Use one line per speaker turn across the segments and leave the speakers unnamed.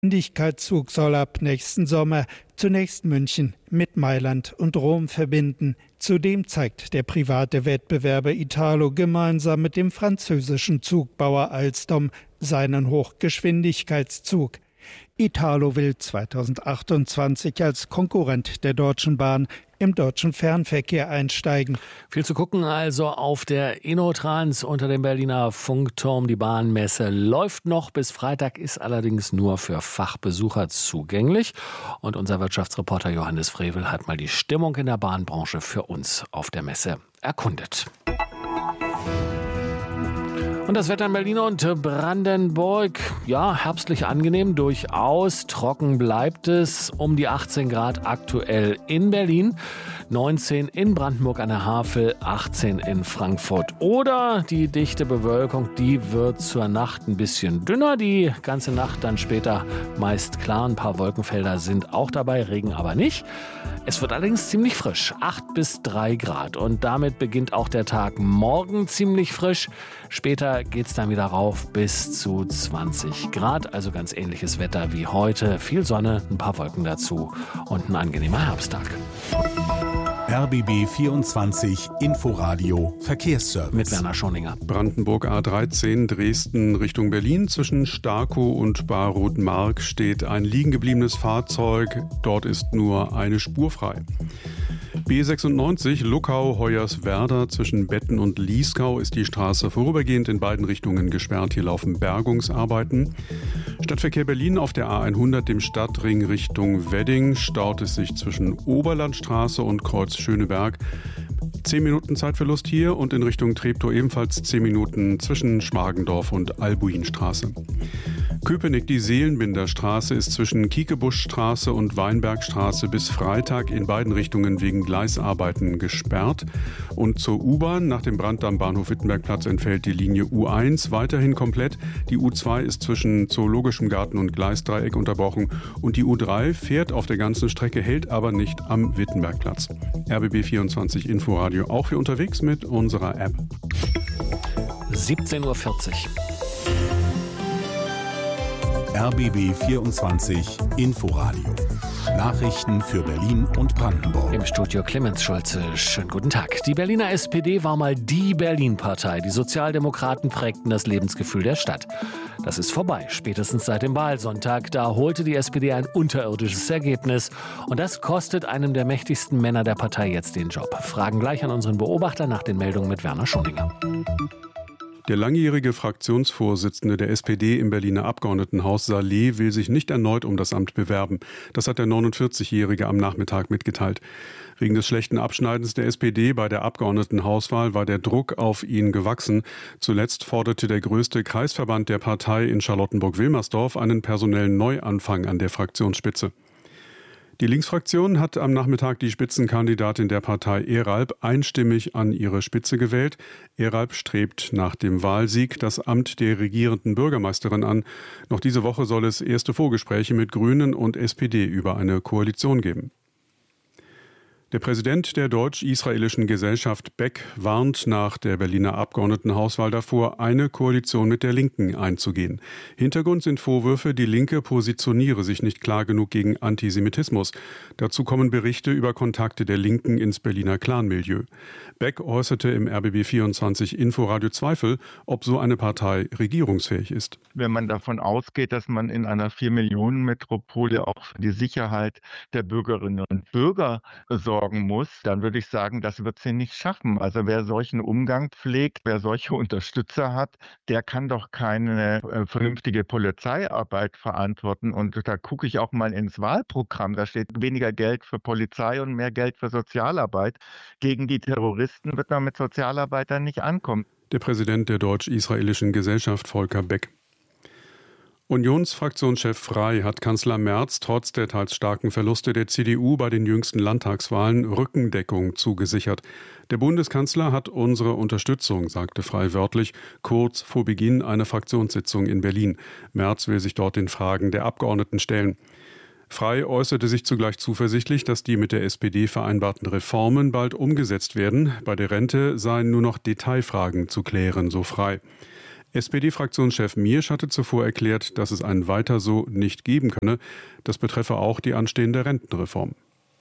Geschwindigkeitszug soll ab nächsten Sommer zunächst München mit Mailand und Rom verbinden. Zudem zeigt der private Wettbewerber Italo gemeinsam mit dem französischen Zugbauer Alstom seinen Hochgeschwindigkeitszug. Italo will 2028 als Konkurrent der Deutschen Bahn im deutschen Fernverkehr einsteigen.
Viel zu gucken also auf der InnoTrans unter dem Berliner Funkturm. Die Bahnmesse läuft noch. Bis Freitag, ist allerdings nur für Fachbesucher zugänglich. Und unser Wirtschaftsreporter Johannes Frevel hat mal die Stimmung in der Bahnbranche für uns auf der Messe erkundet. Und das Wetter in Berlin und Brandenburg, ja, herbstlich angenehm, durchaus. Trocken bleibt es, um die 18 Grad aktuell in Berlin, 19 in Brandenburg an der Havel, 18 in Frankfurt. Oder die dichte Bewölkung, die wird zur Nacht ein bisschen dünner, die ganze Nacht dann später meist klar. Ein paar Wolkenfelder sind auch dabei, Regen aber nicht. Es wird allerdings ziemlich frisch, 8 bis 3 Grad. Und damit beginnt auch der Tag morgen ziemlich frisch. Später geht es dann wieder rauf bis zu 20 Grad. Also ganz ähnliches Wetter wie heute. Viel Sonne, ein paar Wolken dazu und ein angenehmer Herbsttag.
RBB 24 Inforadio Verkehrsservice.
Mit Werner Schoninger.
Brandenburg A13 Dresden Richtung Berlin. Zwischen Starkow und Baruth-Mark steht ein liegen gebliebenes Fahrzeug. Dort ist nur eine Spur frei. B96 Luckau-Hoyerswerda zwischen Betten und Lieskau ist die Straße vorübergehend in beiden Richtungen gesperrt. Hier laufen Bergungsarbeiten. Stadtverkehr Berlin auf der A100, dem Stadtring Richtung Wedding, staut es sich zwischen Oberlandstraße und Kreuz Schöneberg. 10 Minuten Zeitverlust hier und in Richtung Treptow ebenfalls 10 Minuten zwischen Schmargendorf und Albuinstraße. Köpenick, die Seelenbinderstraße ist zwischen Kiekebuschstraße und Weinbergstraße bis Freitag in beiden Richtungen wegen Gleisarbeiten gesperrt. Und zur U-Bahn, nach dem Brand am Bahnhof Wittenbergplatz entfällt die Linie U1 weiterhin komplett. Die U2 ist zwischen Zoologischem Garten und Gleisdreieck unterbrochen. Und die U3 fährt auf der ganzen Strecke, hält aber nicht am Wittenbergplatz. RBB 24 Inforadio auch für unterwegs mit unserer App.
17:40 Uhr.
RBB 24 Inforadio. Nachrichten für Berlin und Brandenburg.
Im Studio Clemens Schulze. Schönen guten Tag. Die Berliner SPD war mal die Berlin-Partei. Die Sozialdemokraten prägten das Lebensgefühl der Stadt. Das ist vorbei, spätestens seit dem Wahlsonntag. Da holte die SPD ein unterirdisches Ergebnis. Und das kostet einem der mächtigsten Männer der Partei jetzt den Job. Fragen gleich an unseren Beobachter nach den Meldungen mit Werner Schoninger.
Der langjährige Fraktionsvorsitzende der SPD im Berliner Abgeordnetenhaus, Saleh, will sich nicht erneut um das Amt bewerben. Das hat der 49-Jährige am Nachmittag mitgeteilt. Wegen des schlechten Abschneidens der SPD bei der Abgeordnetenhauswahl war der Druck auf ihn gewachsen. Zuletzt forderte der größte Kreisverband der Partei in Charlottenburg-Wilmersdorf einen personellen Neuanfang an der Fraktionsspitze. Die Linksfraktion hat am Nachmittag die Spitzenkandidatin der Partei Eralp einstimmig an ihre Spitze gewählt. Eralp strebt nach dem Wahlsieg das Amt der regierenden Bürgermeisterin an. Noch diese Woche soll es erste Vorgespräche mit Grünen und SPD über eine Koalition geben. Der Präsident der deutsch-israelischen Gesellschaft BEC warnt nach der Berliner Abgeordnetenhauswahl davor, eine Koalition mit der Linken einzugehen. Hintergrund sind Vorwürfe, die Linke positioniere sich nicht klar genug gegen Antisemitismus. Dazu kommen Berichte über Kontakte der Linken ins Berliner Clanmilieu. BEC äußerte im RBB 24 Inforadio Zweifel, ob so eine Partei regierungsfähig ist.
Wenn man davon ausgeht, dass man in einer 4-Millionen-Metropole auch für die Sicherheit der Bürgerinnen und Bürger sorgen muss, dann würde ich sagen, das wird sie nicht schaffen. Also wer solchen Umgang pflegt, wer solche Unterstützer hat, der kann doch keine vernünftige Polizeiarbeit verantworten. Und da gucke ich auch mal ins Wahlprogramm. Da steht weniger Geld für Polizei und mehr Geld für Sozialarbeit. Gegen die Terroristen wird man mit Sozialarbeitern nicht ankommen.
Der Präsident der deutsch-israelischen Gesellschaft, Volker Beck. Unionsfraktionschef Frey hat Kanzler Merz trotz der teils starken Verluste der CDU bei den jüngsten Landtagswahlen Rückendeckung zugesichert. Der Bundeskanzler hat unsere Unterstützung, sagte Frey wörtlich, kurz vor Beginn einer Fraktionssitzung in Berlin. Merz will sich dort den Fragen der Abgeordneten stellen. Frey äußerte sich zugleich zuversichtlich, dass die mit der SPD vereinbarten Reformen bald umgesetzt werden. Bei der Rente seien nur noch Detailfragen zu klären, so Frey. SPD-Fraktionschef Miersch hatte zuvor erklärt, dass es ein Weiter so nicht geben könne. Das betreffe auch die anstehende Rentenreform.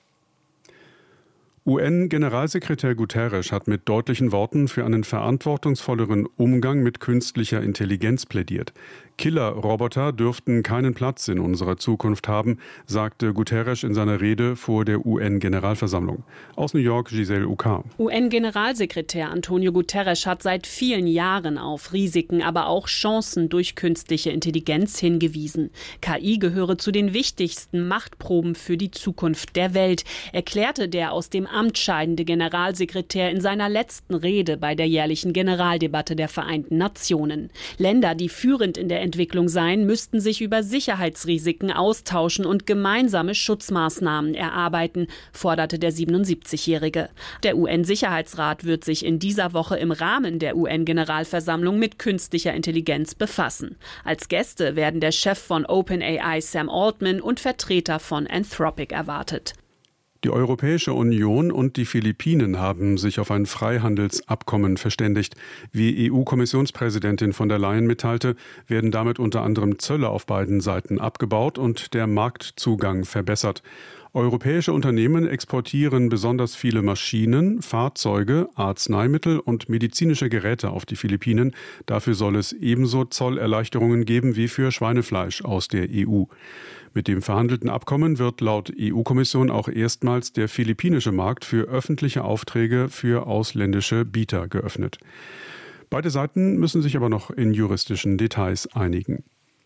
UN-Generalsekretär Guterres hat mit deutlichen Worten für einen verantwortungsvolleren Umgang mit künstlicher Intelligenz plädiert. Killer-Roboter dürften keinen Platz in unserer Zukunft haben, sagte Guterres in seiner Rede vor der UN-Generalversammlung. Aus New York, Giselle Uka.
UN-Generalsekretär Antonio Guterres hat seit vielen Jahren auf Risiken, aber auch Chancen durch künstliche Intelligenz hingewiesen. KI gehöre zu den wichtigsten Machtproben für die Zukunft der Welt, erklärte der aus dem Amt scheidende Generalsekretär in seiner letzten Rede bei der jährlichen Generaldebatte der Vereinten Nationen. Länder, die führend in der Entwicklung seien, müssten sich über Sicherheitsrisiken austauschen und gemeinsame Schutzmaßnahmen erarbeiten, forderte der 77-Jährige. Der UN-Sicherheitsrat wird sich in dieser Woche im Rahmen der UN-Generalversammlung mit künstlicher Intelligenz befassen. Als Gäste werden der Chef von OpenAI Sam Altman und Vertreter von Anthropic erwartet.
Die Europäische Union und die Philippinen haben sich auf ein Freihandelsabkommen verständigt. Wie EU-Kommissionspräsidentin von der Leyen mitteilte, werden damit unter anderem Zölle auf beiden Seiten abgebaut und der Marktzugang verbessert. Europäische Unternehmen exportieren besonders viele Maschinen, Fahrzeuge, Arzneimittel und medizinische Geräte auf die Philippinen. Dafür soll es ebenso Zollerleichterungen geben wie für Schweinefleisch aus der EU. Mit dem verhandelten Abkommen wird laut EU-Kommission auch erstmals der philippinische Markt für öffentliche Aufträge für ausländische Bieter geöffnet. Beide Seiten müssen sich aber noch in juristischen Details einigen.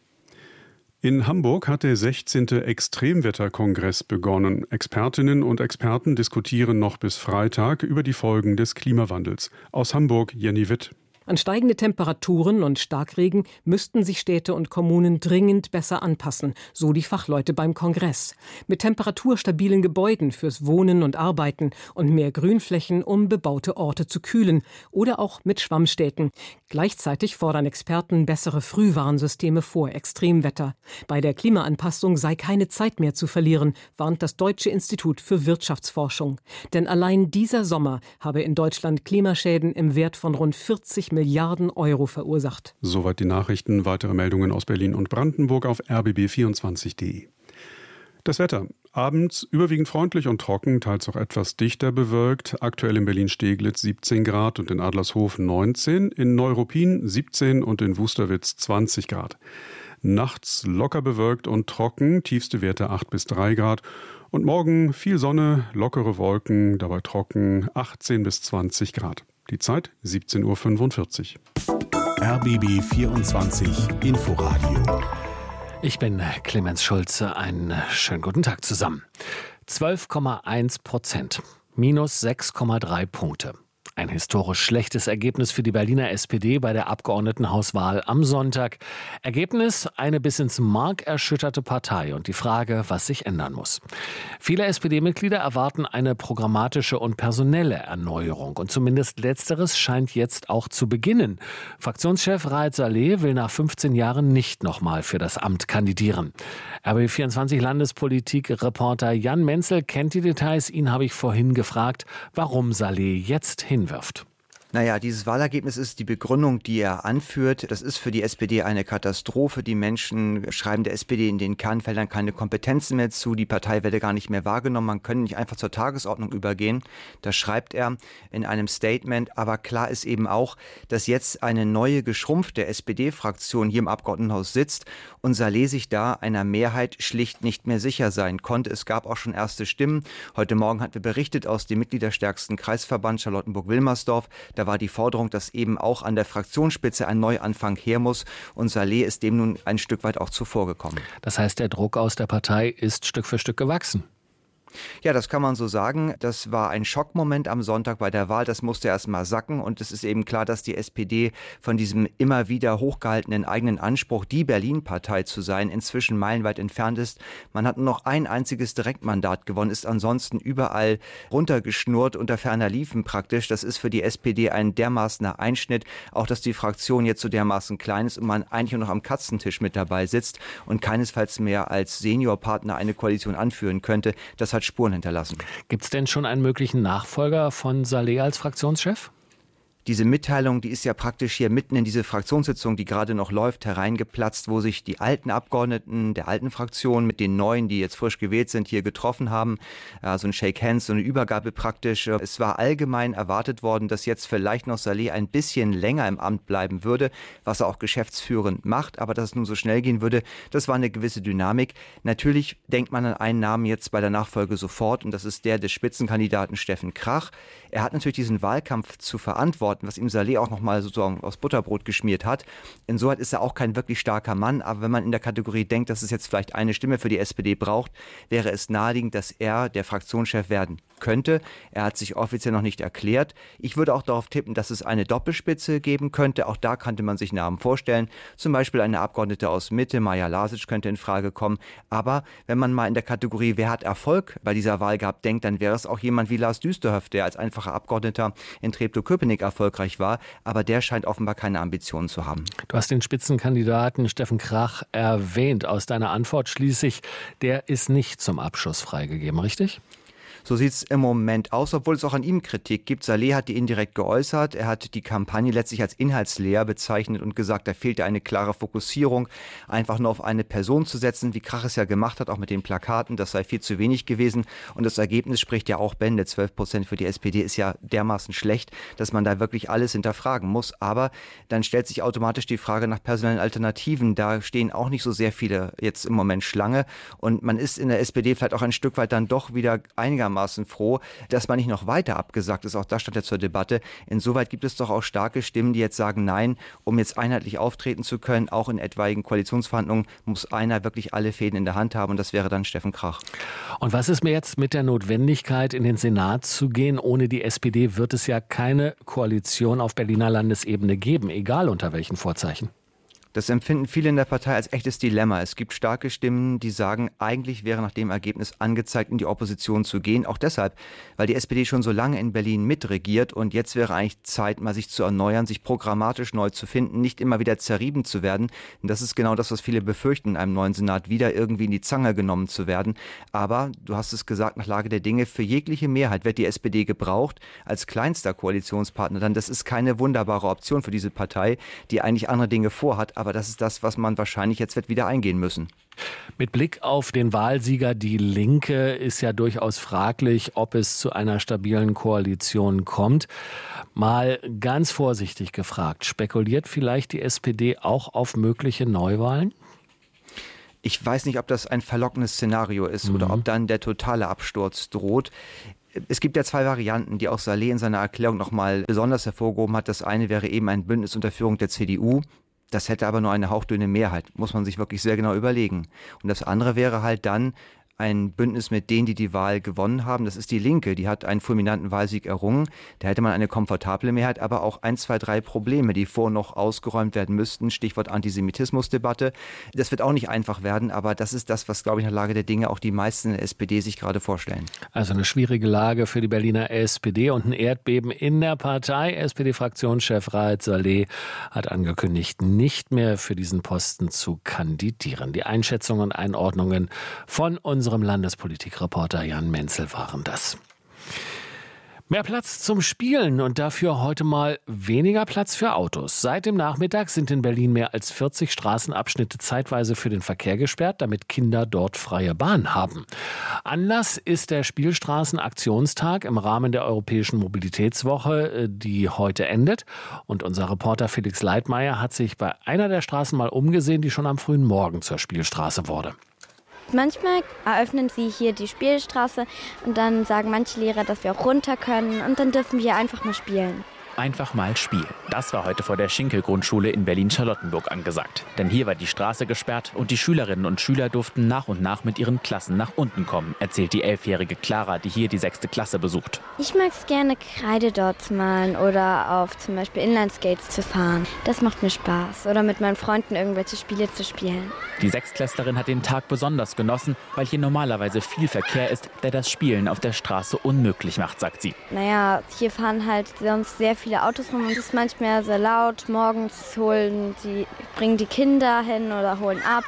In Hamburg hat der 16. Extremwetterkongress begonnen. Expertinnen und Experten diskutieren noch bis Freitag über die Folgen des Klimawandels. Aus Hamburg, Jenny Witt.
An steigende Temperaturen und Starkregen müssten sich Städte und Kommunen dringend besser anpassen, so die Fachleute beim Kongress. Mit temperaturstabilen Gebäuden fürs Wohnen und Arbeiten und mehr Grünflächen, um bebaute Orte zu kühlen, oder auch mit Schwammstädten. Gleichzeitig fordern Experten bessere Frühwarnsysteme vor Extremwetter. Bei der Klimaanpassung sei keine Zeit mehr zu verlieren, warnt das Deutsche Institut für Wirtschaftsforschung. Denn allein dieser Sommer habe in Deutschland Klimaschäden im Wert von rund 40 Milliarden Euro verursacht.
Soweit die Nachrichten. Weitere Meldungen aus Berlin und Brandenburg auf rbb24.de. Das Wetter. Abends überwiegend freundlich und trocken, teils auch etwas dichter bewölkt. Aktuell in Berlin-Steglitz 17 Grad und in Adlershof 19, in Neuruppin 17 und in Wusterwitz 20 Grad. Nachts locker bewölkt und trocken, tiefste Werte 8 bis 3 Grad. Und morgen viel Sonne, lockere Wolken, dabei trocken 18 bis 20 Grad. Die Zeit 17:45 Uhr.
RBB 24 Inforadio.
Ich bin Clemens Schulze. Einen schönen guten Tag zusammen. 12,1%, minus 6,3 Punkte. Ein historisch schlechtes Ergebnis für die Berliner SPD bei der Abgeordnetenhauswahl am Sonntag. Ergebnis: eine bis ins Mark erschütterte Partei und die Frage, was sich ändern muss. Viele SPD-Mitglieder erwarten eine programmatische und personelle Erneuerung. Und zumindest Letzteres scheint jetzt auch zu beginnen. Fraktionschef Raed Saleh will nach 15 Jahren nicht nochmal für das Amt kandidieren. RBB24 Landespolitik-Reporter Jan Menzel kennt die Details. Ihn habe ich vorhin gefragt, warum Saleh jetzt hinwirft.
Naja, dieses Wahlergebnis ist die Begründung, die er anführt. Das ist für die SPD eine Katastrophe. Die Menschen schreiben der SPD in den Kernfeldern keine Kompetenzen mehr zu. Die Partei werde gar nicht mehr wahrgenommen. Man könne nicht einfach zur Tagesordnung übergehen. Das schreibt er in einem Statement. Aber klar ist eben auch, dass jetzt eine neue, geschrumpfte SPD-Fraktion hier im Abgeordnetenhaus sitzt und Saleh sich da einer Mehrheit schlicht nicht mehr sicher sein konnte. Es gab auch schon erste Stimmen. Heute Morgen hatten wir berichtet aus dem mitgliederstärksten Kreisverband Charlottenburg-Wilmersdorf. Da war die Forderung, dass eben auch an der Fraktionsspitze ein Neuanfang her muss. Und Saleh ist dem nun ein Stück weit auch zuvorgekommen.
Das heißt, der Druck aus der Partei ist Stück für Stück gewachsen.
Ja, das kann man so sagen. Das war ein Schockmoment am Sonntag bei der Wahl. Das musste erst mal sacken. Und es ist eben klar, dass die SPD von diesem immer wieder hochgehaltenen eigenen Anspruch, die Berlin-Partei zu sein, inzwischen meilenweit entfernt ist. Man hat nur noch ein einziges Direktmandat gewonnen, ist ansonsten überall runtergeschnurrt, unter ferner Liefen praktisch. Das ist für die SPD ein dermaßener Einschnitt. Auch, dass die Fraktion jetzt so dermaßen klein ist und man eigentlich nur noch am Katzentisch mit dabei sitzt und keinesfalls mehr als Seniorpartner eine Koalition anführen könnte. Das hat Spuren hinterlassen.
Gibt es denn schon einen möglichen Nachfolger von Saleh als Fraktionschef?
Diese Mitteilung, die ist ja praktisch hier mitten in diese Fraktionssitzung, die gerade noch läuft, hereingeplatzt, wo sich die alten Abgeordneten der alten Fraktion mit den neuen, die jetzt frisch gewählt sind, hier getroffen haben. So ein Shake Hands, so eine Übergabe praktisch. Es war allgemein erwartet worden, dass jetzt vielleicht noch Saleh ein bisschen länger im Amt bleiben würde, was er auch geschäftsführend macht. Aber dass es nun so schnell gehen würde, das war eine gewisse Dynamik. Natürlich denkt man an einen Namen jetzt bei der Nachfolge sofort und das ist der des Spitzenkandidaten Steffen Krach. Er hat natürlich diesen Wahlkampf zu verantworten, was ihm Saleh auch nochmal sozusagen aufs Butterbrot geschmiert hat. Insoweit ist er auch kein wirklich starker Mann, aber wenn man in der Kategorie denkt, dass es jetzt vielleicht eine Stimme für die SPD braucht, wäre es naheliegend, dass er der Fraktionschef werden könnte. Er hat sich offiziell noch nicht erklärt. Ich würde auch darauf tippen, dass es eine Doppelspitze geben könnte. Auch da könnte man sich Namen vorstellen. Zum Beispiel eine Abgeordnete aus Mitte, Maja Lasic, könnte in Frage kommen. Aber wenn man mal in der Kategorie wer hat Erfolg bei dieser Wahl gehabt denkt, dann wäre es auch jemand wie Lars Düsterhoff, der als einfacher Abgeordneter in Treptow-Köpenick erfolgreich war. Aber der scheint offenbar keine Ambitionen zu haben.
Du hast den Spitzenkandidaten Steffen Krach erwähnt. Aus deiner Antwort schließe ich, der ist nicht zum Abschuss freigegeben, richtig?
So sieht es im Moment aus, obwohl es auch an ihm Kritik gibt. Saleh hat die indirekt geäußert. Er hat die Kampagne letztlich als inhaltsleer bezeichnet und gesagt, da fehlte eine klare Fokussierung, einfach nur auf eine Person zu setzen, wie Krach es ja gemacht hat, auch mit den Plakaten. Das sei viel zu wenig gewesen. Und das Ergebnis spricht ja auch Bände. 12% für die SPD ist ja dermaßen schlecht, dass man da wirklich alles hinterfragen muss. Aber dann stellt sich automatisch die Frage nach personellen Alternativen. Da stehen auch nicht so sehr viele jetzt im Moment Schlange. Und man ist in der SPD vielleicht auch ein Stück weit dann doch wieder einigermaßen froh, dass man nicht noch weiter abgesagt ist. Auch das stand ja zur Debatte. Insoweit gibt es doch auch starke Stimmen, die jetzt sagen, nein, um jetzt einheitlich auftreten zu können, auch in etwaigen Koalitionsverhandlungen, muss einer wirklich alle Fäden in der Hand haben und das wäre dann Steffen Krach.
Und was ist mir jetzt mit der Notwendigkeit, in den Senat zu gehen? Ohne die SPD wird es ja keine Koalition auf Berliner Landesebene geben, egal unter welchen Vorzeichen.
Das empfinden viele in der Partei als echtes Dilemma. Es gibt starke Stimmen, die sagen, eigentlich wäre nach dem Ergebnis angezeigt, in die Opposition zu gehen. Auch deshalb, weil die SPD schon so lange in Berlin mitregiert und jetzt wäre eigentlich Zeit, mal sich zu erneuern, sich programmatisch neu zu finden, nicht immer wieder zerrieben zu werden. Und das ist genau das, was viele befürchten, in einem neuen Senat wieder irgendwie in die Zange genommen zu werden. Aber, du hast es gesagt, nach Lage der Dinge, für jegliche Mehrheit wird die SPD gebraucht als kleinster Koalitionspartner. Dann das ist keine wunderbare Option für diese Partei, die eigentlich andere Dinge vorhat. Aber das ist das, was man wahrscheinlich jetzt wird wieder eingehen müssen.
Mit Blick auf den Wahlsieger Die Linke ist ja durchaus fraglich, ob es zu einer stabilen Koalition kommt. Mal ganz vorsichtig gefragt, spekuliert vielleicht die SPD auch auf mögliche Neuwahlen?
Ich weiß nicht, ob das ein verlockendes Szenario ist oder ob dann der totale Absturz droht. Es gibt ja zwei Varianten, die auch Saleh in seiner Erklärung nochmal besonders hervorgehoben hat. Das eine wäre eben ein Bündnis unter Führung der CDU. Das hätte aber nur eine hauchdünne Mehrheit, muss man sich wirklich sehr genau überlegen. Und das andere wäre halt dann ein Bündnis mit denen, die die Wahl gewonnen haben. Das ist die Linke, die hat einen fulminanten Wahlsieg errungen. Da hätte man eine komfortable Mehrheit, aber auch 1, 2, 3 Probleme, die vor noch ausgeräumt werden müssten. Stichwort Antisemitismusdebatte. Das wird auch nicht einfach werden, aber das ist das, was, glaube ich, nach Lage der Dinge auch die meisten in der SPD sich gerade vorstellen.
Also eine schwierige Lage für die Berliner SPD und ein Erdbeben in der Partei. SPD-Fraktionschef Raed Saleh hat angekündigt, nicht mehr für diesen Posten zu kandidieren. Die Einschätzungen und Einordnungen von unserem Landespolitikreporter Jan Menzel waren das. Mehr Platz zum Spielen und dafür heute mal weniger Platz für Autos. Seit dem Nachmittag sind in Berlin mehr als 40 Straßenabschnitte zeitweise für den Verkehr gesperrt, damit Kinder dort freie Bahn haben. Anlass ist der Spielstraßen-Aktionstag im Rahmen der Europäischen Mobilitätswoche, die heute endet. Und unser Reporter Felix Leitmeier hat sich bei einer der Straßen mal umgesehen, die schon am frühen Morgen zur Spielstraße wurde.
Manchmal eröffnen sie hier die Spielstraße und dann sagen manche Lehrer, dass wir auch runter können und dann dürfen wir einfach mal spielen.
Einfach mal spielen. Das war heute vor der Schinkel-Grundschule in Berlin-Charlottenburg angesagt. Denn hier war die Straße gesperrt und die Schülerinnen und Schüler durften nach und nach mit ihren Klassen nach unten kommen, erzählt die 11-jährige Clara, die hier die 6. Klasse besucht.
Ich mag es gerne, Kreide dort zu malen oder auf zum Beispiel Inlineskates zu fahren. Das macht mir Spaß. Oder mit meinen Freunden irgendwelche Spiele zu spielen.
Die 6-Klässlerin hat den Tag besonders genossen, weil hier normalerweise viel Verkehr ist, der das Spielen auf der Straße unmöglich macht, sagt sie.
Naja, hier fahren halt sonst sehr viele Autos rum und es ist manchmal sehr laut. Morgens bringen die Kinder hin oder holen ab.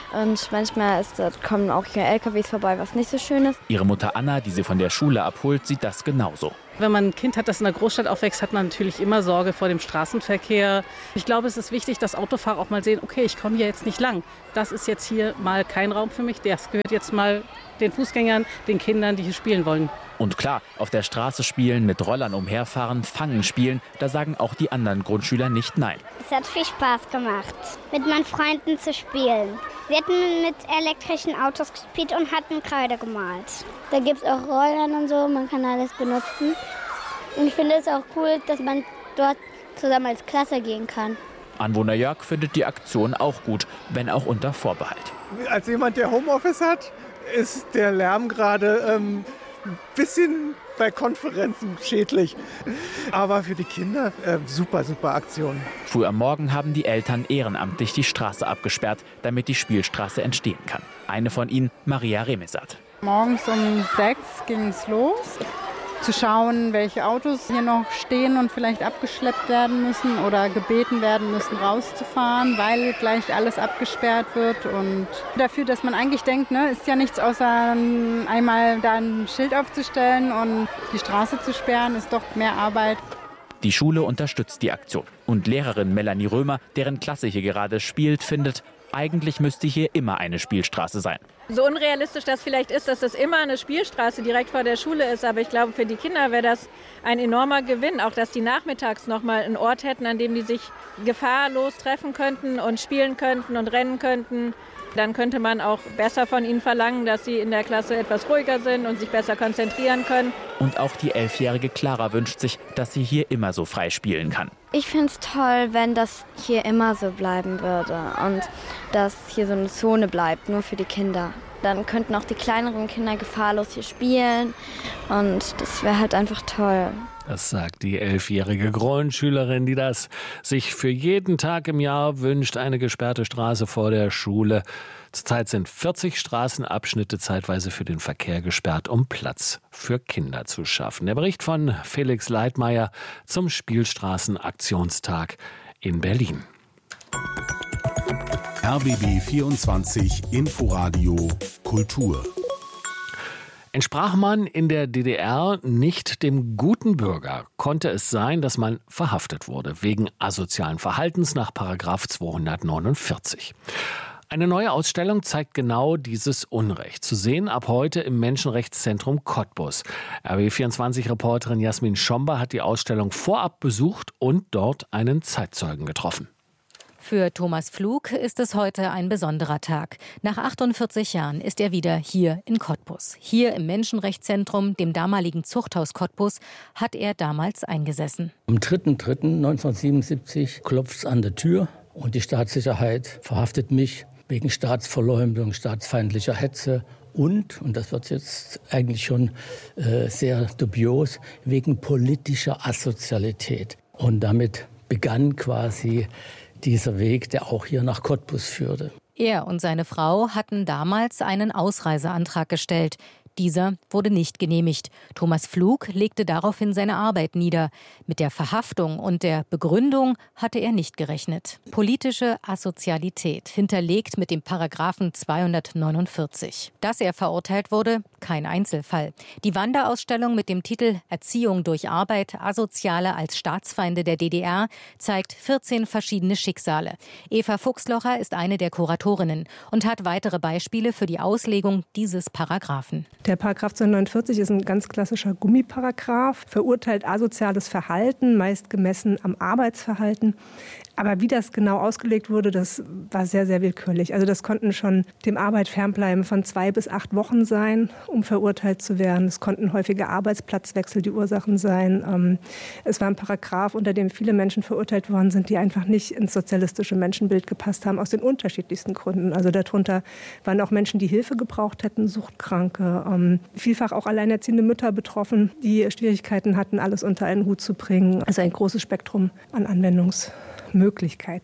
Und manchmal kommen auch hier LKWs vorbei, was nicht so schön ist.
Ihre Mutter Anna, die sie von der Schule abholt, sieht das genauso.
Wenn man ein Kind hat, das in der Großstadt aufwächst, hat man natürlich immer Sorge vor dem Straßenverkehr. Ich glaube, es ist wichtig, dass Autofahrer auch mal sehen, okay, ich komme hier jetzt nicht lang. Das ist jetzt hier mal kein Raum für mich. Das gehört jetzt mal den Fußgängern, den Kindern, die hier spielen wollen.
Und klar, auf der Straße spielen, mit Rollern umherfahren, Fangen spielen, da sagen auch die anderen Grundschüler nicht nein.
Es hat viel Spaß gemacht, mit meinen Freunden zu spielen. Wir hatten mit elektrischen Autos gespielt und hatten Kreide gemalt. Da gibt es auch Rollern und so, man kann alles benutzen. Und ich finde es auch cool, dass man dort zusammen als Klasse gehen kann.
Anwohner Jörg findet die Aktion auch gut, wenn auch unter Vorbehalt.
Als jemand, der Homeoffice hat, ist der Lärm gerade ein bisschen bei Konferenzen schädlich. Aber für die Kinder super Aktion.
Früh am Morgen haben die Eltern ehrenamtlich die Straße abgesperrt, damit die Spielstraße entstehen kann. Eine von ihnen, Maria Remesat.
Morgens um 6 ging es los, zu schauen, welche Autos hier noch stehen und vielleicht abgeschleppt werden müssen oder gebeten werden müssen, rauszufahren, weil gleich alles abgesperrt wird. Und dafür, dass man eigentlich denkt, ist ja nichts außer einmal da ein Schild aufzustellen und die Straße zu sperren, ist doch mehr Arbeit.
Die Schule unterstützt die Aktion. Und Lehrerin Melanie Römer, deren Klasse hier gerade spielt, findet, eigentlich müsste hier immer eine Spielstraße sein.
So unrealistisch das vielleicht ist, dass das immer eine Spielstraße direkt vor der Schule ist. Aber ich glaube, für die Kinder wäre das ein enormer Gewinn. Auch, dass die nachmittags noch mal einen Ort hätten, an dem die sich gefahrlos treffen könnten und spielen könnten und rennen könnten. Dann könnte man auch besser von ihnen verlangen, dass sie in der Klasse etwas ruhiger sind und sich besser konzentrieren können.
Und auch die 11-jährige Clara wünscht sich, dass sie hier immer so frei spielen kann.
Ich finde es toll, wenn das hier immer so bleiben würde und dass hier so eine Zone bleibt, nur für die Kinder. Dann könnten auch die kleineren Kinder gefahrlos hier spielen und das wäre halt einfach toll.
Das sagt die 11-jährige Grundschülerin, die das sich für jeden Tag im Jahr wünscht. Eine gesperrte Straße vor der Schule. Zurzeit sind 40 Straßenabschnitte zeitweise für den Verkehr gesperrt, um Platz für Kinder zu schaffen. Der Bericht von Felix Leitmeier zum Spielstraßenaktionstag in Berlin.
RBB 24 Inforadio Kultur.
Entsprach man in der DDR nicht dem guten Bürger, konnte es sein, dass man verhaftet wurde, wegen asozialen Verhaltens nach § 249. Eine neue Ausstellung zeigt genau dieses Unrecht. Zu sehen ab heute im Menschenrechtszentrum Cottbus. RBB24-Reporterin Jasmin Schomba hat die Ausstellung vorab besucht und dort einen Zeitzeugen getroffen.
Für Thomas Pflug ist es heute ein besonderer Tag. Nach 48 Jahren ist er wieder hier in Cottbus. Hier im Menschenrechtszentrum, dem damaligen Zuchthaus Cottbus, hat er damals eingesessen.
Am 3.3.1977 klopft es an der Tür und die Staatssicherheit verhaftet mich wegen Staatsverleumdung, staatsfeindlicher Hetze und das wird jetzt eigentlich schon sehr dubios, wegen politischer Asozialität. Und damit begann quasi dieser Weg, der auch hier nach Cottbus führte.
Er und seine Frau hatten damals einen Ausreiseantrag gestellt. Dieser wurde nicht genehmigt. Thomas Pflug legte daraufhin seine Arbeit nieder. Mit der Verhaftung und der Begründung hatte er nicht gerechnet. Politische Asozialität, hinterlegt mit dem Paragraphen 249. Dass er verurteilt wurde, kein Einzelfall. Die Wanderausstellung mit dem Titel Erziehung durch Arbeit, Asoziale als Staatsfeinde der DDR zeigt 14 verschiedene Schicksale. Eva Fuchslocher ist eine der Kuratorinnen und hat weitere Beispiele für die Auslegung dieses Paragraphen.
Der Paragraph 249 ist ein ganz klassischer Gummiparagraph, verurteilt asoziales Verhalten, meist gemessen am Arbeitsverhalten. Aber wie das genau ausgelegt wurde, das war sehr, sehr willkürlich. Also das konnten schon dem Arbeit fernbleiben von 2 bis 8 Wochen sein, um verurteilt zu werden. Es konnten häufige Arbeitsplatzwechsel die Ursachen sein. Es war ein Paragraph, unter dem viele Menschen verurteilt worden sind, die einfach nicht ins sozialistische Menschenbild gepasst haben, aus den unterschiedlichsten Gründen. Also darunter waren auch Menschen, die Hilfe gebraucht hätten, Suchtkranke, vielfach auch alleinerziehende Mütter betroffen, die Schwierigkeiten hatten, alles unter einen Hut zu bringen. Also ein großes Spektrum an Anwendungsmöglichkeiten.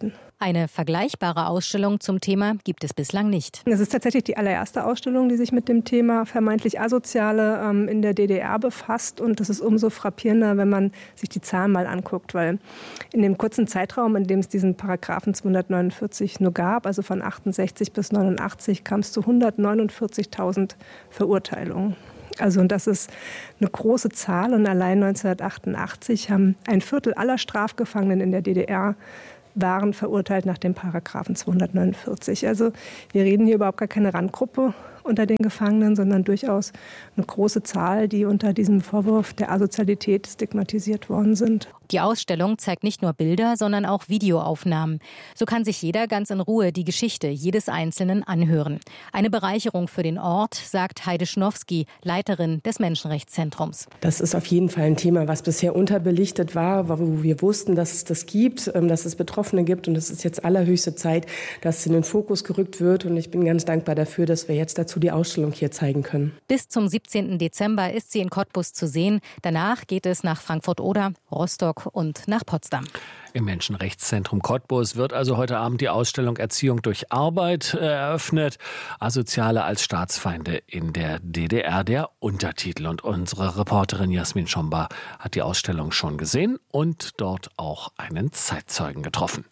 Eine vergleichbare Ausstellung zum Thema gibt es bislang nicht.
Es ist tatsächlich die allererste Ausstellung, die sich mit dem Thema vermeintlich Asoziale in der DDR befasst. Und das ist umso frappierender, wenn man sich die Zahlen mal anguckt. Weil in dem kurzen Zeitraum, in dem es diesen Paragraphen 249 nur gab, also von 68 bis 89, kam es zu 149.000 Verurteilungen. Also und das ist eine große Zahl. Und allein 1988 haben 1/4 aller Strafgefangenen in der DDR waren verurteilt nach dem Paragraphen 249. Also wir reden hier überhaupt gar keine Randgruppe unter den Gefangenen, sondern durchaus eine große Zahl, die unter diesem Vorwurf der Asozialität stigmatisiert worden sind.
Die Ausstellung zeigt nicht nur Bilder, sondern auch Videoaufnahmen. So kann sich jeder ganz in Ruhe die Geschichte jedes Einzelnen anhören. Eine Bereicherung für den Ort, sagt Heide Schnowski, Leiterin des Menschenrechtszentrums.
Das ist auf jeden Fall ein Thema, was bisher unterbelichtet war, wo wir wussten, dass es das gibt, dass es Betroffene gibt. Und es ist jetzt allerhöchste Zeit, dass es in den Fokus gerückt wird. Und ich bin ganz dankbar dafür, dass wir jetzt dazu die Ausstellung hier zeigen können.
Bis zum 17. Dezember ist sie in Cottbus zu sehen. Danach geht es nach Frankfurt-Oder, Rostock und nach Potsdam.
Im Menschenrechtszentrum Cottbus wird also heute Abend die Ausstellung Erziehung durch Arbeit eröffnet. Asoziale als Staatsfeinde in der DDR, der Untertitel. Und unsere Reporterin Jasmin Schomba hat die Ausstellung schon gesehen und dort auch einen Zeitzeugen getroffen.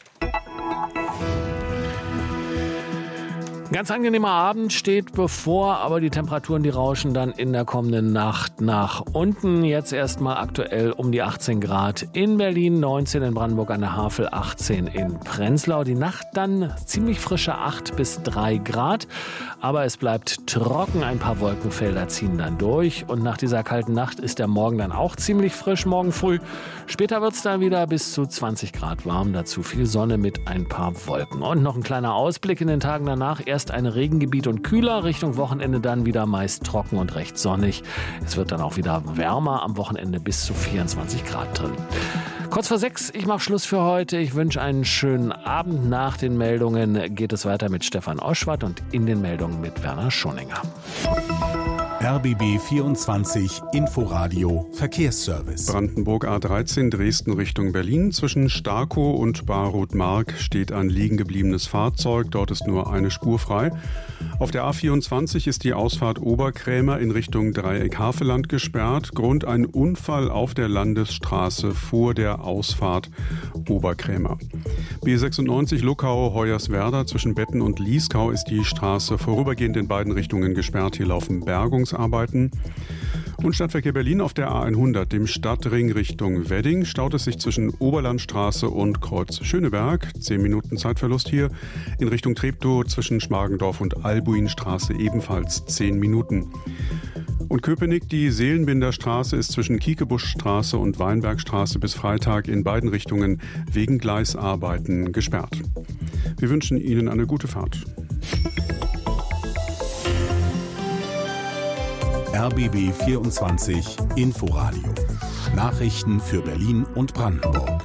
Ein ganz angenehmer Abend steht bevor, aber die Temperaturen, die rauschen dann in der kommenden Nacht nach unten. Jetzt erstmal aktuell um die 18 Grad in Berlin, 19 in Brandenburg an der Havel, 18 in Prenzlau. Die Nacht dann ziemlich frische 8 bis 3 Grad, aber es bleibt trocken. Ein paar Wolkenfelder ziehen dann durch und nach dieser kalten Nacht ist der Morgen dann auch ziemlich frisch, morgen früh. Später wird es dann wieder bis zu 20 Grad warm, dazu viel Sonne mit ein paar Wolken. Und noch ein kleiner Ausblick in den Tagen danach. Erst ein Regengebiet und kühler, Richtung Wochenende dann wieder meist trocken und recht sonnig. Es wird dann auch wieder wärmer, am Wochenende bis zu 24 Grad drin. Kurz vor 6, ich mache Schluss für heute. Ich wünsche einen schönen Abend. Nach den Meldungen geht es weiter mit Stefan Oschwart und in den Meldungen mit Werner Schoninger.
RBB 24 Inforadio Verkehrsservice.
Brandenburg A13 Dresden Richtung Berlin. Zwischen Starkow und Barroth-Mark steht ein liegen gebliebenes Fahrzeug. Dort ist nur eine Spur frei. Auf der A24 ist die Ausfahrt Oberkrämer in Richtung Dreieck-Havelland gesperrt. Grund ein Unfall auf der Landesstraße vor der Ausfahrt Oberkrämer. B96 Luckau-Hoyerswerda zwischen Betten und Lieskau ist die Straße vorübergehend in beiden Richtungen gesperrt. Hier laufen Bergungsarbeiten. Und Stadtverkehr Berlin auf der A100, dem Stadtring Richtung Wedding, staut es sich zwischen Oberlandstraße und Kreuz Schöneberg. 10 Minuten Zeitverlust hier. In Richtung Treptow zwischen Schmargendorf und Albuinstraße ebenfalls 10 Minuten. Und Köpenick, die Seelenbinderstraße ist zwischen Kiekebuschstraße und Weinbergstraße bis Freitag in beiden Richtungen wegen Gleisarbeiten gesperrt. Wir wünschen Ihnen eine gute Fahrt.
RBB 24 Inforadio. Nachrichten für Berlin und Brandenburg.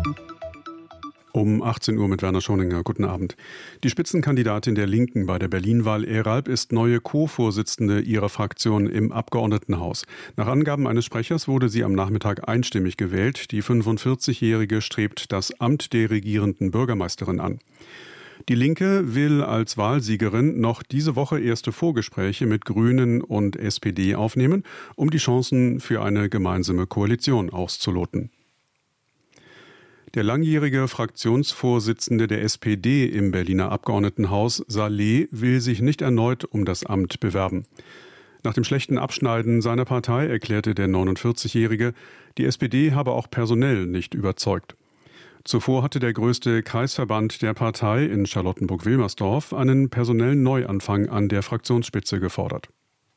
Um 18 Uhr mit Werner Schoninger. Guten Abend. Die Spitzenkandidatin der Linken bei der Berlin-Wahl Eralb ist neue Co-Vorsitzende ihrer Fraktion im Abgeordnetenhaus. Nach Angaben eines Sprechers wurde sie am Nachmittag einstimmig gewählt. Die 45-Jährige strebt das Amt der regierenden Bürgermeisterin an. Die Linke will als Wahlsiegerin noch diese Woche erste Vorgespräche mit Grünen und SPD aufnehmen, um die Chancen für eine gemeinsame Koalition auszuloten. Der langjährige Fraktionsvorsitzende der SPD im Berliner Abgeordnetenhaus, Saleh, will sich nicht erneut um das Amt bewerben. Nach dem schlechten Abschneiden seiner Partei erklärte der 49-Jährige, die SPD habe auch personell nicht überzeugt. Zuvor hatte der größte Kreisverband der Partei in Charlottenburg-Wilmersdorf einen personellen Neuanfang an der Fraktionsspitze gefordert.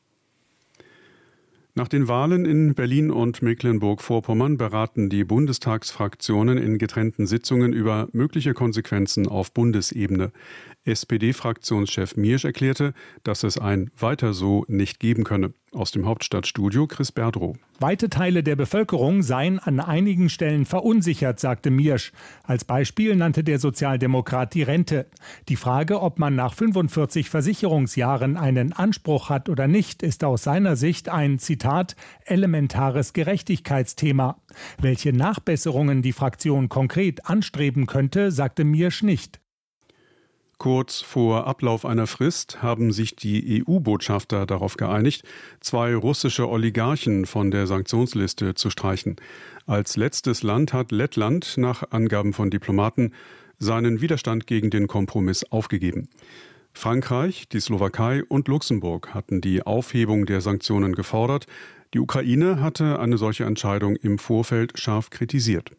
Nach den Wahlen in Berlin und Mecklenburg-Vorpommern beraten die Bundestagsfraktionen in getrennten Sitzungen über mögliche Konsequenzen auf Bundesebene. SPD-Fraktionschef Miersch erklärte, dass es ein Weiter so nicht geben könne. Aus dem Hauptstadtstudio Chris Berdrow.
Weite Teile der Bevölkerung seien an einigen Stellen verunsichert, sagte Miersch. Als Beispiel nannte der Sozialdemokrat die Rente. Die Frage, ob man nach 45 Versicherungsjahren einen Anspruch hat oder nicht, ist aus seiner Sicht ein, Zitat, elementares Gerechtigkeitsthema. Welche Nachbesserungen die Fraktion konkret anstreben könnte, sagte Miersch nicht.
Kurz vor Ablauf einer Frist haben sich die EU-Botschafter darauf geeinigt, 2 russische Oligarchen von der Sanktionsliste zu streichen. Als letztes Land hat Lettland nach Angaben von Diplomaten seinen Widerstand gegen den Kompromiss aufgegeben. Frankreich, die Slowakei und Luxemburg hatten die Aufhebung der Sanktionen gefordert. Die Ukraine hatte eine solche Entscheidung im Vorfeld scharf kritisiert.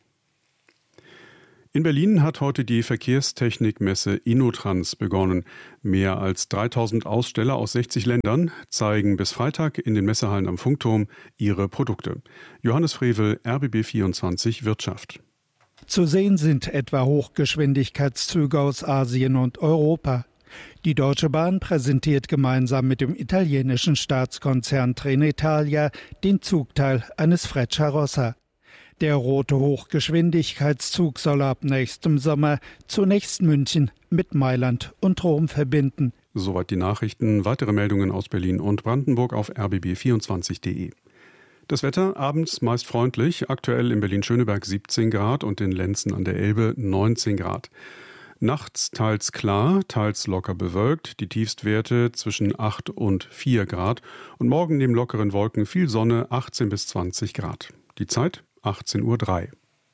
In Berlin hat heute die Verkehrstechnikmesse InnoTrans begonnen. Mehr als 3000 Aussteller aus 60 Ländern zeigen bis Freitag in den Messehallen am Funkturm ihre Produkte. Johannes Frevel, RBB24 Wirtschaft.
Zu sehen sind etwa Hochgeschwindigkeitszüge aus Asien und Europa. Die Deutsche Bahn präsentiert gemeinsam mit dem italienischen Staatskonzern Trenitalia den Zugteil eines Frecciarossa. Der rote Hochgeschwindigkeitszug soll ab nächstem Sommer zunächst München mit Mailand und Rom verbinden.
Soweit die Nachrichten. Weitere Meldungen aus Berlin und Brandenburg auf rbb24.de. Das Wetter abends meist freundlich, aktuell in Berlin-Schöneberg 17 Grad und in Lenzen an der Elbe 19 Grad. Nachts teils klar, teils locker bewölkt, die Tiefstwerte zwischen 8 und 4 Grad und morgen neben lockeren Wolken viel Sonne 18 bis 20 Grad. Die Zeit 18:03 Uhr.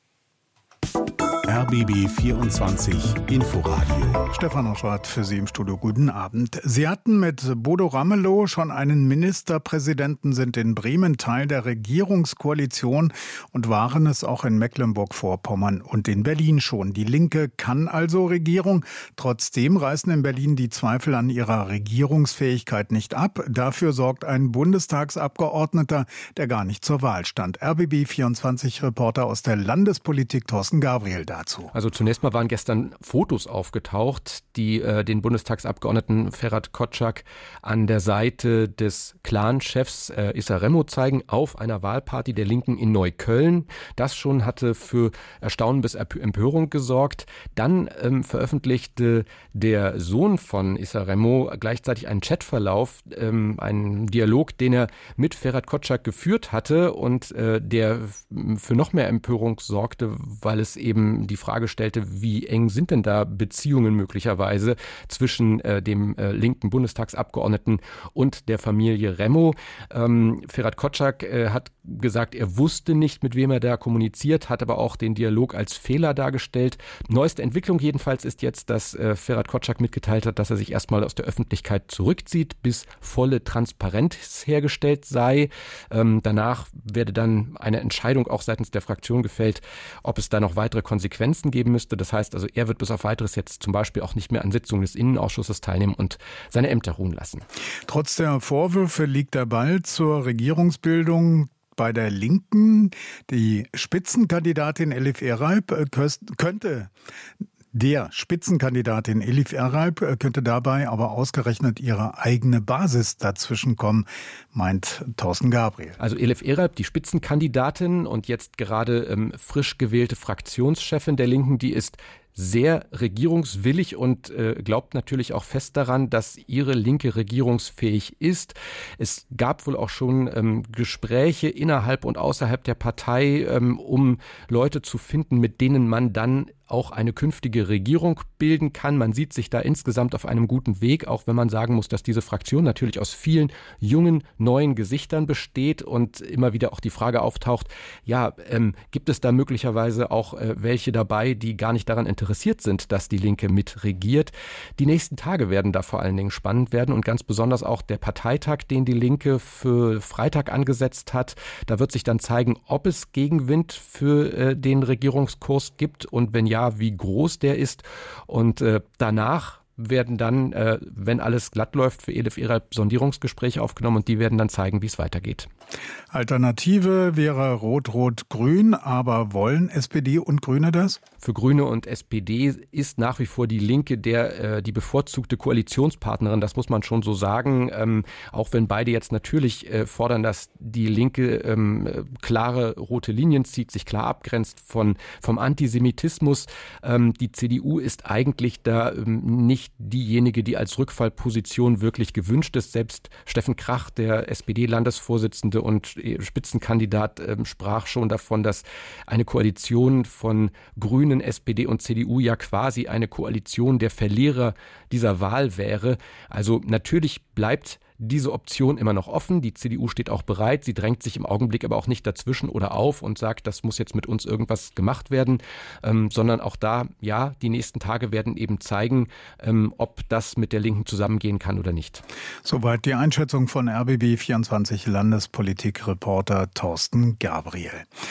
RBB 24 Inforadio.
Stefan Oschwart für Sie im Studio. Guten Abend. Sie hatten mit Bodo Ramelow schon einen Ministerpräsidenten, sind in Bremen Teil der Regierungskoalition und waren es auch in Mecklenburg-Vorpommern und in Berlin schon. Die Linke kann also Regierung. Trotzdem reißen in Berlin die Zweifel an ihrer Regierungsfähigkeit nicht ab. Dafür sorgt ein Bundestagsabgeordneter, der gar nicht zur Wahl stand. RBB 24 Reporter aus der Landespolitik Thorsten Gabriel dazu.
Also zunächst mal waren gestern Fotos aufgetaucht, die den Bundestagsabgeordneten Ferhat Kotschak an der Seite des Clan-Chefs Issa Remo zeigen, auf einer Wahlparty der Linken in Neukölln. Das schon hatte für Erstaunen bis Empörung gesorgt. Dann veröffentlichte der Sohn von Issa Remo gleichzeitig einen Chatverlauf, einen Dialog, den er mit Ferhat Kotschak geführt hatte und der für noch mehr Empörung sorgte, weil es eben die Frage stellte, wie eng sind denn da Beziehungen möglicherweise zwischen dem linken Bundestagsabgeordneten und der Familie Remo. Ferhat Kotschak hat gesagt, er wusste nicht, mit wem er da kommuniziert, hat aber auch den Dialog als Fehler dargestellt. Neueste Entwicklung jedenfalls ist jetzt, dass Ferhat Kotschak mitgeteilt hat, dass er sich erstmal aus der Öffentlichkeit zurückzieht, bis volle Transparenz hergestellt sei. Danach werde dann eine Entscheidung auch seitens der Fraktion gefällt, ob es da noch weitere Konsequenzen geben müsste. Das heißt also, er wird bis auf Weiteres jetzt zum Beispiel auch nicht mehr an Sitzungen des Innenausschusses teilnehmen und seine Ämter ruhen lassen.
Trotz der Vorwürfe liegt der Ball zur Regierungsbildung bei der Linken. Die Spitzenkandidatin Elif Eralp könnte dabei aber ausgerechnet ihre eigene Basis dazwischenkommen, meint Thorsten Gabriel.
Also Elif Eralp, die Spitzenkandidatin und jetzt gerade frisch gewählte Fraktionschefin der Linken, die ist sehr regierungswillig und glaubt natürlich auch fest daran, dass ihre Linke regierungsfähig ist. Es gab wohl auch schon Gespräche innerhalb und außerhalb der Partei, um Leute zu finden, mit denen man dann auch eine künftige Regierung bilden kann. Man sieht sich da insgesamt auf einem guten Weg, auch wenn man sagen muss, dass diese Fraktion natürlich aus vielen jungen, neuen Gesichtern besteht und immer wieder auch die Frage auftaucht, gibt es da möglicherweise auch welche dabei, die gar nicht daran interessiert sind, dass die Linke mitregiert. Die nächsten Tage werden da vor allen Dingen spannend werden und ganz besonders auch der Parteitag, den die Linke für Freitag angesetzt hat. Da wird sich dann zeigen, ob es Gegenwind für den Regierungskurs gibt und wenn ja, wie groß der ist. Und danach werden dann, wenn alles glatt läuft, für Elif Erer Sondierungsgespräche aufgenommen und die werden dann zeigen, wie es weitergeht.
Alternative wäre Rot-Rot-Grün, aber wollen SPD und Grüne das?
Für Grüne und SPD ist nach wie vor die Linke die bevorzugte Koalitionspartnerin, das muss man schon so sagen, auch wenn beide jetzt natürlich fordern, dass die Linke klare rote Linien zieht, sich klar abgrenzt vom Antisemitismus. Die CDU ist eigentlich da nicht diejenige, die als Rückfallposition wirklich gewünscht ist. Selbst Steffen Krach, der SPD-Landesvorsitzende und Spitzenkandidat, sprach schon davon, dass eine Koalition von Grünen, SPD und CDU ja quasi eine Koalition der Verlierer dieser Wahl wäre. Also natürlich bleibt diese Option immer noch offen. Die CDU steht auch bereit. Sie drängt sich im Augenblick aber auch nicht dazwischen oder auf und sagt, das muss jetzt mit uns irgendwas gemacht werden, sondern auch da, ja, die nächsten Tage werden eben zeigen, ob das mit der Linken zusammengehen kann oder nicht.
Soweit die Einschätzung von RBB24 Landespolitikreporter Thorsten Gabriel.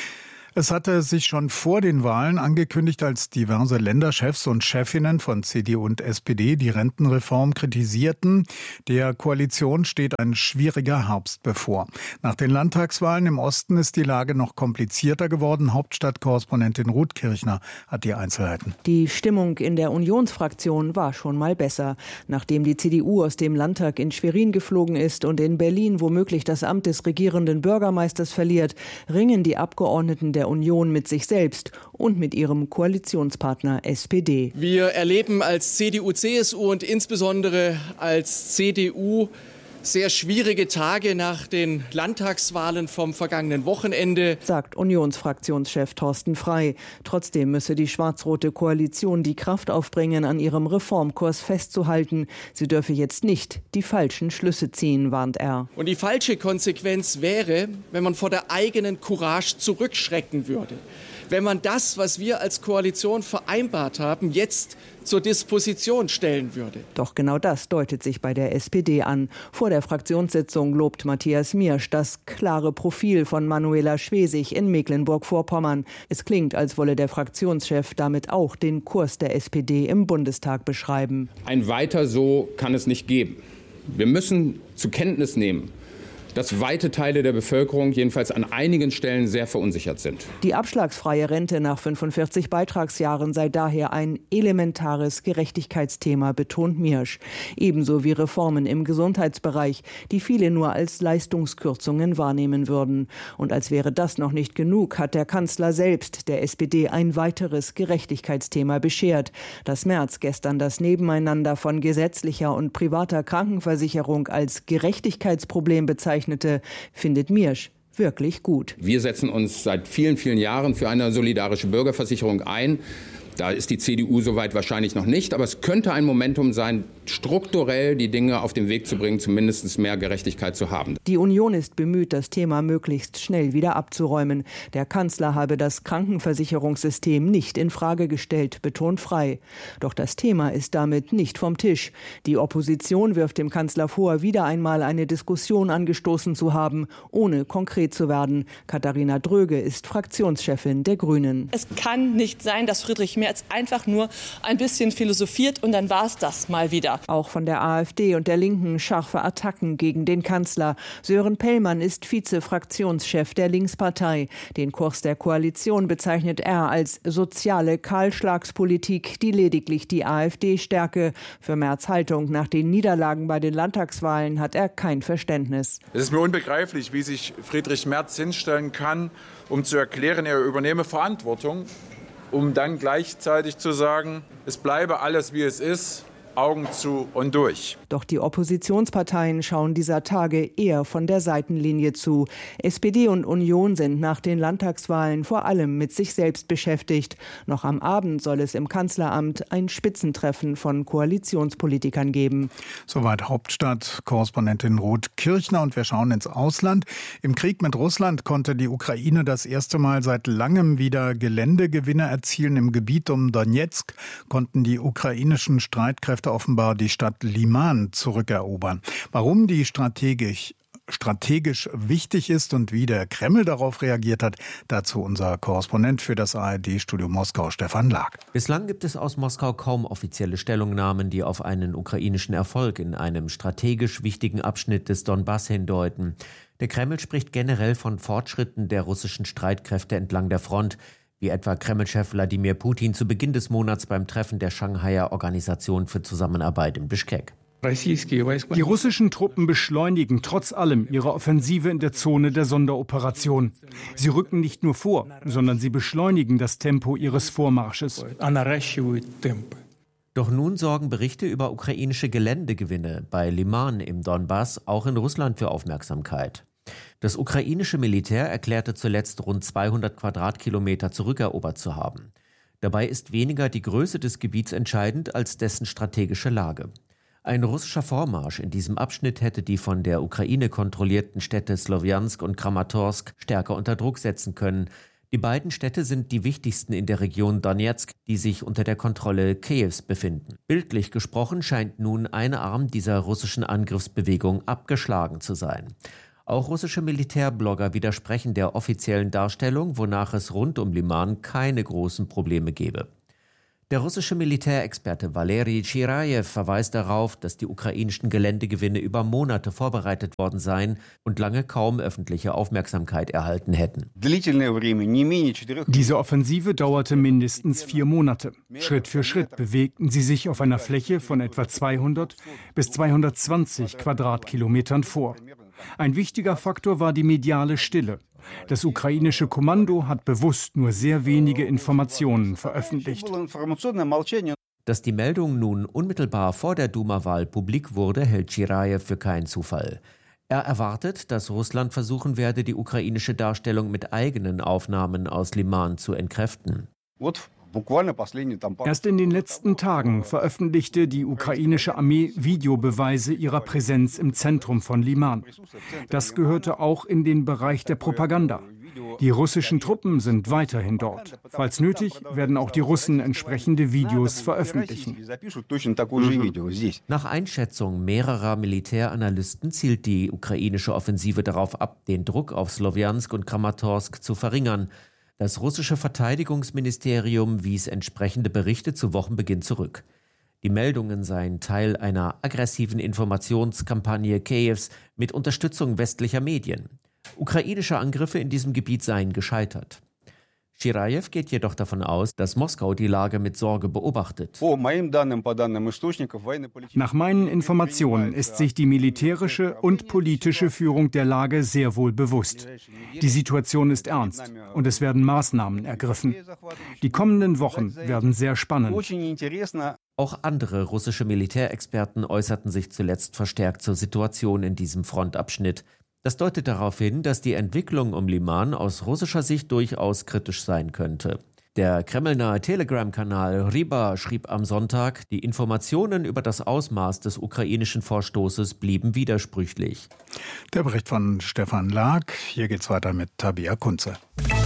Es hatte sich schon vor den Wahlen angekündigt, als diverse Länderchefs und Chefinnen von CDU und SPD die Rentenreform kritisierten. Der Koalition steht ein schwieriger Herbst bevor. Nach den Landtagswahlen im Osten ist die Lage noch komplizierter geworden. Hauptstadtkorrespondentin Ruth Kirchner hat die Einzelheiten.
Die Stimmung in der Unionsfraktion war schon mal besser. Nachdem die CDU aus dem Landtag in Schwerin geflogen ist und in Berlin womöglich das Amt des regierenden Bürgermeisters verliert, ringen die Abgeordneten der Union mit sich selbst und mit ihrem Koalitionspartner SPD.
Wir erleben als CDU, CSU und insbesondere als CDU sehr schwierige Tage nach den Landtagswahlen vom vergangenen Wochenende,
sagt Unionsfraktionschef Thorsten Frey. Trotzdem müsse die schwarz-rote Koalition die Kraft aufbringen, an ihrem Reformkurs festzuhalten. Sie dürfe jetzt nicht die falschen Schlüsse ziehen, warnt er.
Und die falsche Konsequenz wäre, wenn man vor der eigenen Courage zurückschrecken würde. Wenn man das, was wir als Koalition vereinbart haben, jetzt zur Disposition stellen würde.
Doch genau das deutet sich bei der SPD an. Vor der Fraktionssitzung lobt Matthias Miersch das klare Profil von Manuela Schwesig in Mecklenburg-Vorpommern. Es klingt, als wolle der Fraktionschef damit auch den Kurs der SPD im Bundestag beschreiben.
Ein Weiter so kann es nicht geben. Wir müssen zur Kenntnis nehmen, dass weite Teile der Bevölkerung jedenfalls an einigen Stellen sehr verunsichert sind.
Die abschlagsfreie Rente nach 45 Beitragsjahren sei daher ein elementares Gerechtigkeitsthema, betont Miersch. Ebenso wie Reformen im Gesundheitsbereich, die viele nur als Leistungskürzungen wahrnehmen würden. Und als wäre das noch nicht genug, hat der Kanzler selbst der SPD ein weiteres Gerechtigkeitsthema beschert. Das Merz gestern das Nebeneinander von gesetzlicher und privater Krankenversicherung als Gerechtigkeitsproblem bezeichnet, findet Miersch wirklich gut.
Wir setzen uns seit vielen, vielen Jahren für eine solidarische Bürgerversicherung ein. Da ist die CDU soweit wahrscheinlich noch nicht, aber es könnte ein Momentum sein, strukturell die Dinge auf den Weg zu bringen, zumindest mehr Gerechtigkeit zu haben.
Die Union ist bemüht, das Thema möglichst schnell wieder abzuräumen. Der Kanzler habe das Krankenversicherungssystem nicht in Frage gestellt, betont Frey. Doch das Thema ist damit nicht vom Tisch. Die Opposition wirft dem Kanzler vor, wieder einmal eine Diskussion angestoßen zu haben, ohne konkret zu werden. Katharina Dröge ist Fraktionschefin der Grünen.
Es kann nicht sein, dass Friedrich Merz einfach nur ein bisschen philosophiert und dann war es das mal wieder.
Auch von der AfD und der Linken scharfe Attacken gegen den Kanzler. Sören Pellmann ist Vize-Fraktionschef der Linkspartei. Den Kurs der Koalition bezeichnet er als soziale Kahlschlagspolitik, die lediglich die AfD stärke. Für Merz' Haltung nach den Niederlagen bei den Landtagswahlen hat er kein Verständnis.
Es ist mir unbegreiflich, wie sich Friedrich Merz hinstellen kann, um zu erklären, er übernehme Verantwortung, um dann gleichzeitig zu sagen, es bleibe alles, wie es ist. Augen zu und durch.
Doch die Oppositionsparteien schauen dieser Tage eher von der Seitenlinie zu. SPD und Union sind nach den Landtagswahlen vor allem mit sich selbst beschäftigt. Noch am Abend soll es im Kanzleramt ein Spitzentreffen von Koalitionspolitikern geben.
Soweit Hauptstadt-Korrespondentin Ruth Kirchner. Und wir schauen ins Ausland. Im Krieg mit Russland konnte die Ukraine das erste Mal seit langem wieder Geländegewinne erzielen. Im Gebiet um Donezk konnten die ukrainischen Streitkräfte offenbar die Stadt Liman zurückerobern. Warum die strategisch strategisch wichtig ist und wie der Kreml darauf reagiert hat. Dazu unser Korrespondent für das ARD-Studio Moskau, Stefan Lag.
Bislang gibt es aus Moskau kaum offizielle Stellungnahmen, die auf einen ukrainischen Erfolg in einem strategisch wichtigen Abschnitt des Donbass hindeuten. Der Kreml spricht generell von Fortschritten der russischen Streitkräfte entlang der Front, wie etwa Kreml-Chef Wladimir Putin zu Beginn des Monats beim Treffen der Shanghaier Organisation für Zusammenarbeit in Bischkek.
Die russischen Truppen beschleunigen trotz allem ihre Offensive in der Zone der Sonderoperation. Sie rücken nicht nur vor, sondern sie beschleunigen das Tempo ihres Vormarsches.
Doch nun sorgen Berichte über ukrainische Geländegewinne bei Liman im Donbass auch in Russland für Aufmerksamkeit. Das ukrainische Militär erklärte zuletzt rund 200 Quadratkilometer zurückerobert zu haben. Dabei ist weniger die Größe des Gebiets entscheidend als dessen strategische Lage. Ein russischer Vormarsch in diesem Abschnitt hätte die von der Ukraine kontrollierten Städte Slowjansk und Kramatorsk stärker unter Druck setzen können. Die beiden Städte sind die wichtigsten in der Region Donetsk, die sich unter der Kontrolle Kiews befinden. Bildlich gesprochen scheint nun ein Arm dieser russischen Angriffsbewegung abgeschlagen zu sein. Auch russische Militärblogger widersprechen der offiziellen Darstellung, wonach es rund um Liman keine großen Probleme gebe. Der russische Militärexperte Valeri Chirajew verweist darauf, dass die ukrainischen Geländegewinne über Monate vorbereitet worden seien und lange kaum öffentliche Aufmerksamkeit erhalten hätten.
Diese Offensive dauerte mindestens 4 Monate. Schritt für Schritt bewegten sie sich auf einer Fläche von etwa 200 bis 220 Quadratkilometern vor. Ein wichtiger Faktor war die mediale Stille. Das ukrainische Kommando hat bewusst nur sehr wenige Informationen veröffentlicht.
Dass die Meldung nun unmittelbar vor der Duma-Wahl publik wurde, hält Chirajew für keinen Zufall. Er erwartet, dass Russland versuchen werde, die ukrainische Darstellung mit eigenen Aufnahmen aus Liman zu entkräften.
Erst in den letzten Tagen veröffentlichte die ukrainische Armee Videobeweise ihrer Präsenz im Zentrum von Liman. Das gehörte auch in den Bereich der Propaganda. Die russischen Truppen sind weiterhin dort. Falls nötig, werden auch die Russen entsprechende Videos veröffentlichen.
Nach Einschätzung mehrerer Militäranalysten zielt die ukrainische Offensive darauf ab, den Druck auf Slowjansk und Kramatorsk zu verringern. Das russische Verteidigungsministerium wies entsprechende Berichte zu Wochenbeginn zurück. Die Meldungen seien Teil einer aggressiven Informationskampagne Kiews mit Unterstützung westlicher Medien. Ukrainische Angriffe in diesem Gebiet seien gescheitert. Chirajew geht jedoch davon aus, dass Moskau die Lage mit Sorge beobachtet.
Nach meinen Informationen ist sich die militärische und politische Führung der Lage sehr wohl bewusst. Die Situation ist ernst und es werden Maßnahmen ergriffen. Die kommenden Wochen werden sehr spannend.
Auch andere russische Militärexperten äußerten sich zuletzt verstärkt zur Situation in diesem Frontabschnitt. Das deutet darauf hin, dass die Entwicklung um Liman aus russischer Sicht durchaus kritisch sein könnte. Der kremlnahe Telegram-Kanal Ryba schrieb am Sonntag, die Informationen über das Ausmaß des ukrainischen Vorstoßes blieben widersprüchlich.
Der Bericht von Stefan Lag. Hier geht's weiter mit Tabea Kunze.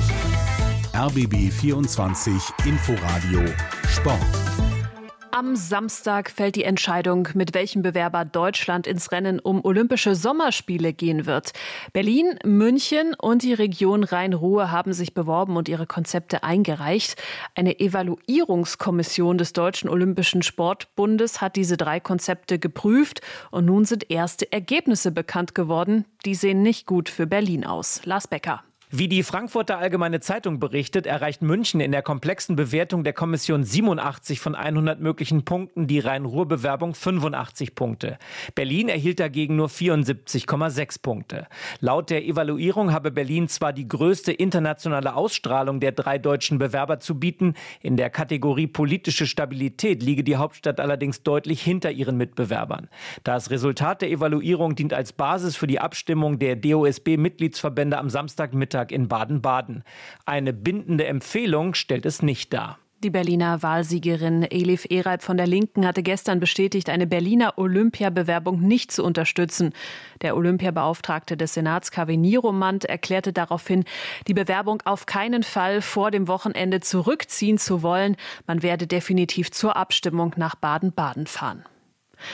RBB 24 Inforadio Sport.
Am Samstag fällt die Entscheidung, mit welchem Bewerber Deutschland ins Rennen um Olympische Sommerspiele gehen wird. Berlin, München und die Region Rhein-Ruhr haben sich beworben und ihre Konzepte eingereicht. Eine Evaluierungskommission des Deutschen Olympischen Sportbundes hat diese 3 Konzepte geprüft und nun sind erste Ergebnisse bekannt geworden. Die sehen nicht gut für Berlin aus. Lars Becker.
Wie die Frankfurter Allgemeine Zeitung berichtet, erreicht München in der komplexen Bewertung der Kommission 87 von 100 möglichen Punkten, die Rhein-Ruhr-Bewerbung 85 Punkte. Berlin erhielt dagegen nur 74,6 Punkte. Laut der Evaluierung habe Berlin zwar die größte internationale Ausstrahlung der 3 deutschen Bewerber zu bieten, in der Kategorie politische Stabilität liege die Hauptstadt allerdings deutlich hinter ihren Mitbewerbern. Das Resultat der Evaluierung dient als Basis für die Abstimmung der DOSB-Mitgliedsverbände am Samstagmittag in Baden-Baden. Eine bindende Empfehlung stellt es nicht dar.
Die Berliner Wahlsiegerin Elif Eralp von der Linken hatte gestern bestätigt, eine Berliner Olympiabewerbung nicht zu unterstützen. Der Olympiabeauftragte des Senats, Kaveh Niromand, erklärte daraufhin, die Bewerbung auf keinen Fall vor dem Wochenende zurückziehen zu wollen. Man werde definitiv zur Abstimmung nach Baden-Baden fahren.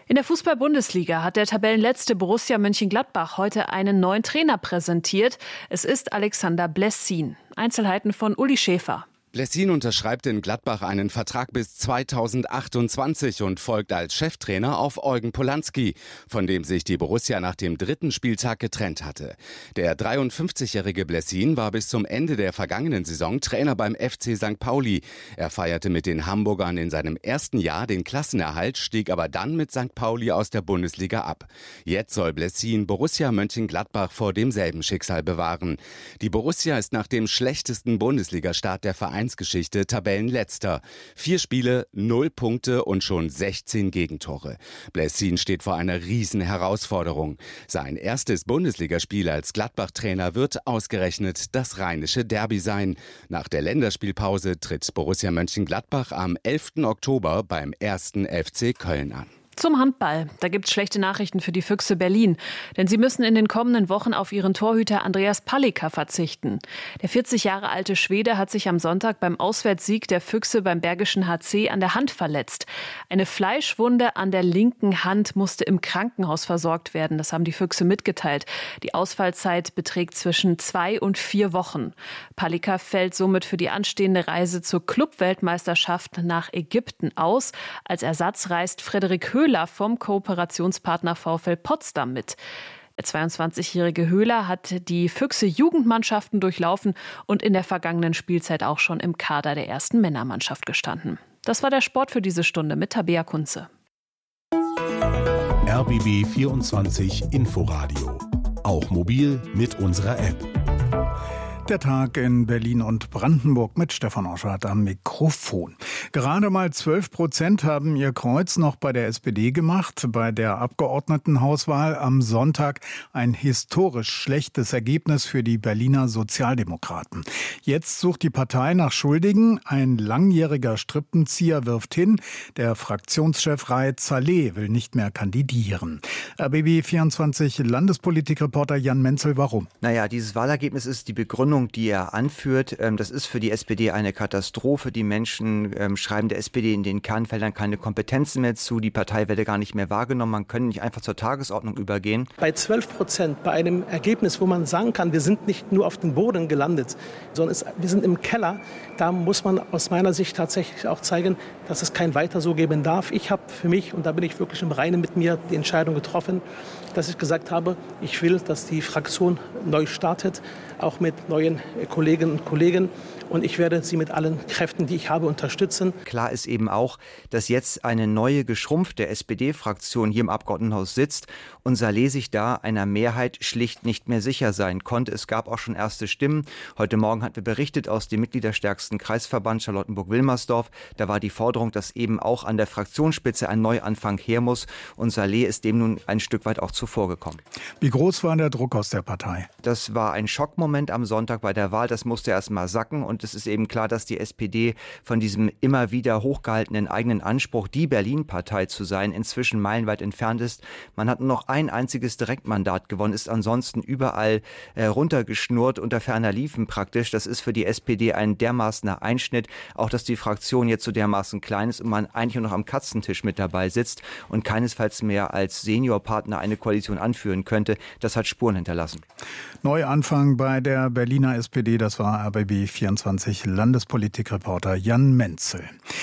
In der Fußball-Bundesliga hat der Tabellenletzte Borussia Mönchengladbach heute einen neuen Trainer präsentiert. Es ist Alexander Blessin. Einzelheiten von Uli Schäfer.
Blessin unterschreibt in Gladbach einen Vertrag bis 2028 und folgt als Cheftrainer auf Eugen Polanski, von dem sich die Borussia nach dem 3. Spieltag getrennt hatte. Der 53-jährige Blessin war bis zum Ende der vergangenen Saison Trainer beim FC St. Pauli. Er feierte mit den Hamburgern in seinem ersten Jahr den Klassenerhalt, stieg aber dann mit St. Pauli aus der Bundesliga ab. Jetzt soll Blessin Borussia Mönchengladbach vor demselben Schicksal bewahren. Die Borussia ist nach dem schlechtesten Bundesligastart der Vereinsgeschichte Tabellenletzter. 4 Spiele, 0 Punkte und schon 16 Gegentore. Blessin steht vor einer riesen Herausforderung. Sein erstes Bundesligaspiel als Gladbach-Trainer wird ausgerechnet das rheinische Derby sein. Nach der Länderspielpause tritt Borussia Mönchengladbach am 11. Oktober beim 1. FC Köln an.
Zum Handball. Da gibt's schlechte Nachrichten für die Füchse Berlin. Denn sie müssen in den kommenden Wochen auf ihren Torhüter Andreas Palicka verzichten. Der 40 Jahre alte Schwede hat sich am Sonntag beim Auswärtssieg der Füchse beim Bergischen HC an der Hand verletzt. Eine Fleischwunde an der linken Hand musste im Krankenhaus versorgt werden. Das haben die Füchse mitgeteilt. Die Ausfallzeit beträgt zwischen 2 und 4 Wochen. Palicka fällt somit für die anstehende Reise zur Club-Weltmeisterschaft nach Ägypten aus. Als Ersatz reist Frederik Höhler vom Kooperationspartner VfL Potsdam mit. Der 22-jährige Höhler hat die Füchse-Jugendmannschaften durchlaufen und in der vergangenen Spielzeit auch schon im Kader der ersten Männermannschaft gestanden. Das war der Sport für diese Stunde mit Tabea Kunze.
RBB 24 Inforadio. Auch mobil mit unserer App.
Der Tag in Berlin und Brandenburg mit Stefan Oschardt am Mikrofon. Gerade mal 12% haben ihr Kreuz noch bei der SPD gemacht. Bei der Abgeordnetenhauswahl am Sonntag ein historisch schlechtes Ergebnis für die Berliner Sozialdemokraten. Jetzt sucht die Partei nach Schuldigen. Ein langjähriger Strippenzieher wirft hin. Der Fraktionschef Raed Saleh will nicht mehr kandidieren. RBB 24 Landespolitikreporter Jan Menzel, warum?
Naja, dieses Wahlergebnis ist die Begründung, die er anführt. Das ist für die SPD eine Katastrophe. Die Menschen schreiben der SPD in den Kernfeldern keine Kompetenzen mehr zu. Die Partei werde gar nicht mehr wahrgenommen. Man könne nicht einfach zur Tagesordnung übergehen.
Bei 12%, bei einem Ergebnis, wo man sagen kann, wir sind nicht nur auf dem Boden gelandet, sondern wir sind im Keller, da muss man aus meiner Sicht tatsächlich auch zeigen, dass es kein Weiter so geben darf. Ich habe für mich, und da bin ich wirklich im Reinen mit mir, die Entscheidung getroffen, dass ich gesagt habe, ich will, dass die Fraktion neu startet, auch mit neuen Kolleginnen und Kollegen. Und ich werde sie mit allen Kräften, die ich habe, unterstützen.
Klar ist eben auch, dass jetzt eine neue, geschrumpfte SPD-Fraktion hier im Abgeordnetenhaus sitzt und Saleh sich da einer Mehrheit schlicht nicht mehr sicher sein konnte. Es gab auch schon erste Stimmen. Heute Morgen hatten wir berichtet aus dem mitgliederstärksten Kreisverband Charlottenburg-Wilmersdorf. Da war die Forderung, dass eben auch an der Fraktionsspitze ein Neuanfang her muss. Und Saleh ist dem nun ein Stück weit auch zuvorgekommen.
Wie groß war der Druck aus der Partei?
Das war ein Schockmoment am Sonntag bei der Wahl. Das musste erst mal sacken. Und es ist eben klar, dass die SPD von diesem immer wieder hochgehaltenen eigenen Anspruch, die Berlin-Partei zu sein, inzwischen meilenweit entfernt ist. Man hat nur noch ein einziges Direktmandat gewonnen, ist ansonsten überall runtergeschnurrt, unter ferner Liefen praktisch. Das ist für die SPD ein dermaßener Einschnitt, auch dass die Fraktion jetzt so dermaßen klein ist und man eigentlich nur noch am Katzentisch mit dabei sitzt und keinesfalls mehr als Seniorpartner eine Koalition anführen könnte. Das hat Spuren hinterlassen.
Neuanfang bei der Berliner SPD, das war RBB 24 Landespolitikreporter Jan Menzel.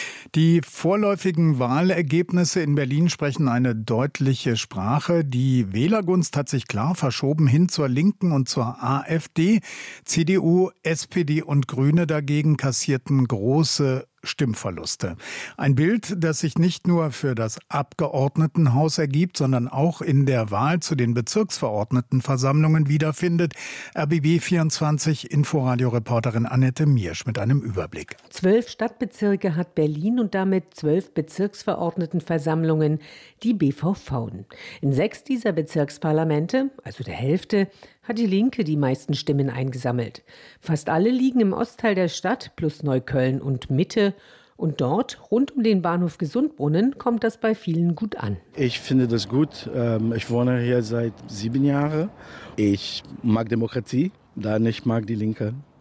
Die vorläufigen Wahlergebnisse in Berlin sprechen eine deutliche Sprache. Die Wählergunst hat sich klar verschoben hin zur Linken und zur AfD. CDU, SPD und Grüne dagegen kassierten große Stimmverluste. Ein Bild, das sich nicht nur für das Abgeordnetenhaus ergibt, sondern auch in der Wahl zu den Bezirksverordnetenversammlungen wiederfindet. RBB 24 Inforadio-Reporterin Annette Miersch mit einem Überblick.
12 Stadtbezirke hat Berlin und damit 12 Bezirksverordnetenversammlungen, die BVV. In 6 dieser Bezirksparlamente, also der Hälfte, hat die Linke die meisten Stimmen eingesammelt. Fast alle liegen im Ostteil der Stadt plus Neukölln und Mitte. Und dort, rund um den Bahnhof Gesundbrunnen, kommt das bei vielen gut an.
Ich finde das gut. Ich wohne hier seit 7 Jahren. Ich mag Demokratie, ich mag die Linke.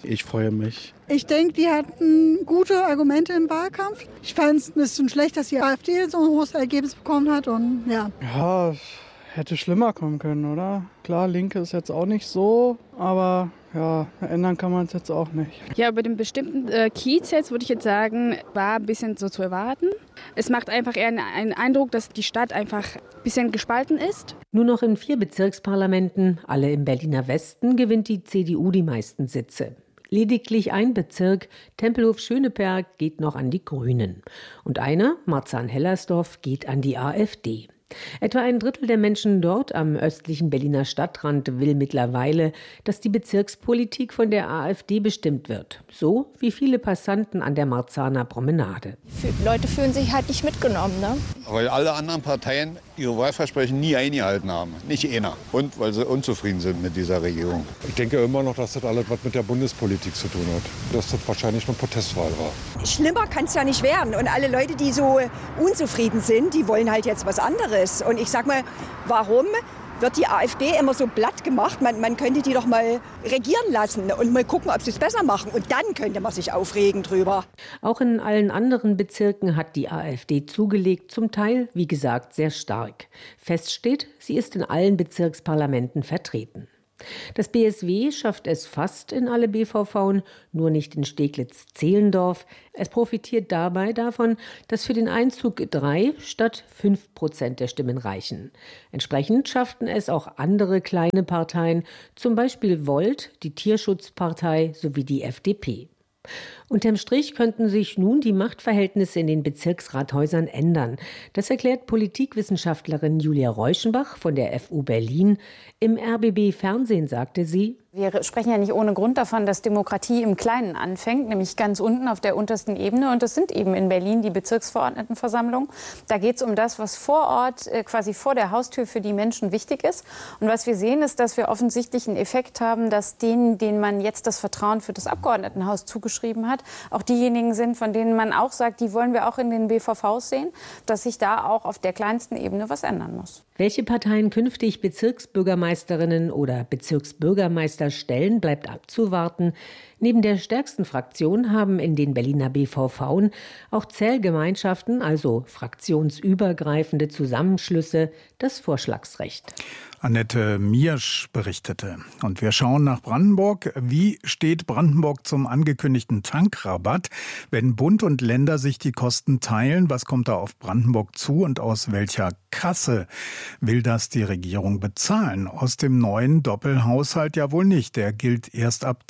Ich freue mich.
Ich denke, die hatten gute Argumente im Wahlkampf. Ich fand es ein bisschen schlecht, dass die AfD so ein hohes Ergebnis bekommen hat. Und ja.
Ja, hätte schlimmer kommen können, oder? Klar, Linke ist jetzt auch nicht so, aber ja, ändern kann man es jetzt auch nicht.
Ja, bei dem bestimmten Kiez jetzt würde ich jetzt sagen, war ein bisschen so zu erwarten. Es macht einfach eher einen Eindruck, dass die Stadt einfach ein bisschen gespalten ist.
Nur noch in 4 Bezirksparlamenten, alle im Berliner Westen, gewinnt die CDU die meisten Sitze. Lediglich ein Bezirk, Tempelhof-Schöneberg, geht noch an die Grünen. Und einer, Marzahn-Hellersdorf, geht an die AfD. Etwa ein Drittel der Menschen dort am östlichen Berliner Stadtrand will mittlerweile, dass die Bezirkspolitik von der AfD bestimmt wird. So wie viele Passanten an der Marzahner Promenade.
Leute fühlen sich halt nicht mitgenommen, ne?
Weil alle anderen Parteien ihre Wahlversprechen nie eingehalten haben. Nicht einer. Und weil sie unzufrieden sind mit dieser Regierung.
Ich denke immer noch, dass das alles was mit der Bundespolitik zu tun hat. Dass das wahrscheinlich eine Protestwahl war.
Schlimmer kann es ja nicht werden. Und alle Leute, die so unzufrieden sind, die wollen halt jetzt was anderes. Und ich sag mal, warum wird die AfD immer so platt gemacht? Man könnte die doch mal regieren lassen und mal gucken, ob sie es besser machen. Und dann könnte man sich aufregen drüber.
Auch in allen anderen Bezirken hat die AfD zugelegt, zum Teil, wie gesagt, sehr stark. Fest steht, sie ist in allen Bezirksparlamenten vertreten. Das BSW schafft es fast in alle BVVen, nur nicht in Steglitz-Zehlendorf. Es profitiert dabei davon, dass für den Einzug 3 statt 5% der Stimmen reichen. Entsprechend schafften es auch andere kleine Parteien, zum Beispiel Volt, die Tierschutzpartei sowie die FDP. Unterm Strich könnten sich nun die Machtverhältnisse in den Bezirksrathäusern ändern. Das erklärt Politikwissenschaftlerin Julia Reuschenbach von der FU Berlin. Im RBB-Fernsehen sagte sie:
Wir sprechen ja nicht ohne Grund davon, dass Demokratie im Kleinen anfängt, nämlich ganz unten auf der untersten Ebene. Und das sind eben in Berlin die Bezirksverordnetenversammlungen. Da geht es um das, was vor Ort, quasi vor der Haustür für die Menschen wichtig ist. Und was wir sehen, ist, dass wir offensichtlich einen Effekt haben, dass denen man jetzt das Vertrauen für das Abgeordnetenhaus zugeschrieben hat, auch diejenigen sind, von denen man auch sagt, die wollen wir auch in den BVVs sehen, dass sich da auch auf der kleinsten Ebene was ändern muss.
Welche Parteien künftig Bezirksbürgermeisterinnen oder Bezirksbürgermeister stellen, bleibt abzuwarten. Neben der stärksten Fraktion haben in den Berliner BVVen auch Zählgemeinschaften, also fraktionsübergreifende Zusammenschlüsse, das Vorschlagsrecht.
Annette Miersch berichtete. Und wir schauen nach Brandenburg. Wie steht Brandenburg zum angekündigten Tankrabatt? Wenn Bund und Länder sich die Kosten teilen, was kommt da auf Brandenburg zu und aus welcher Kasse will das die Regierung bezahlen? Aus dem neuen Doppelhaushalt ja wohl nicht. Der gilt erst ab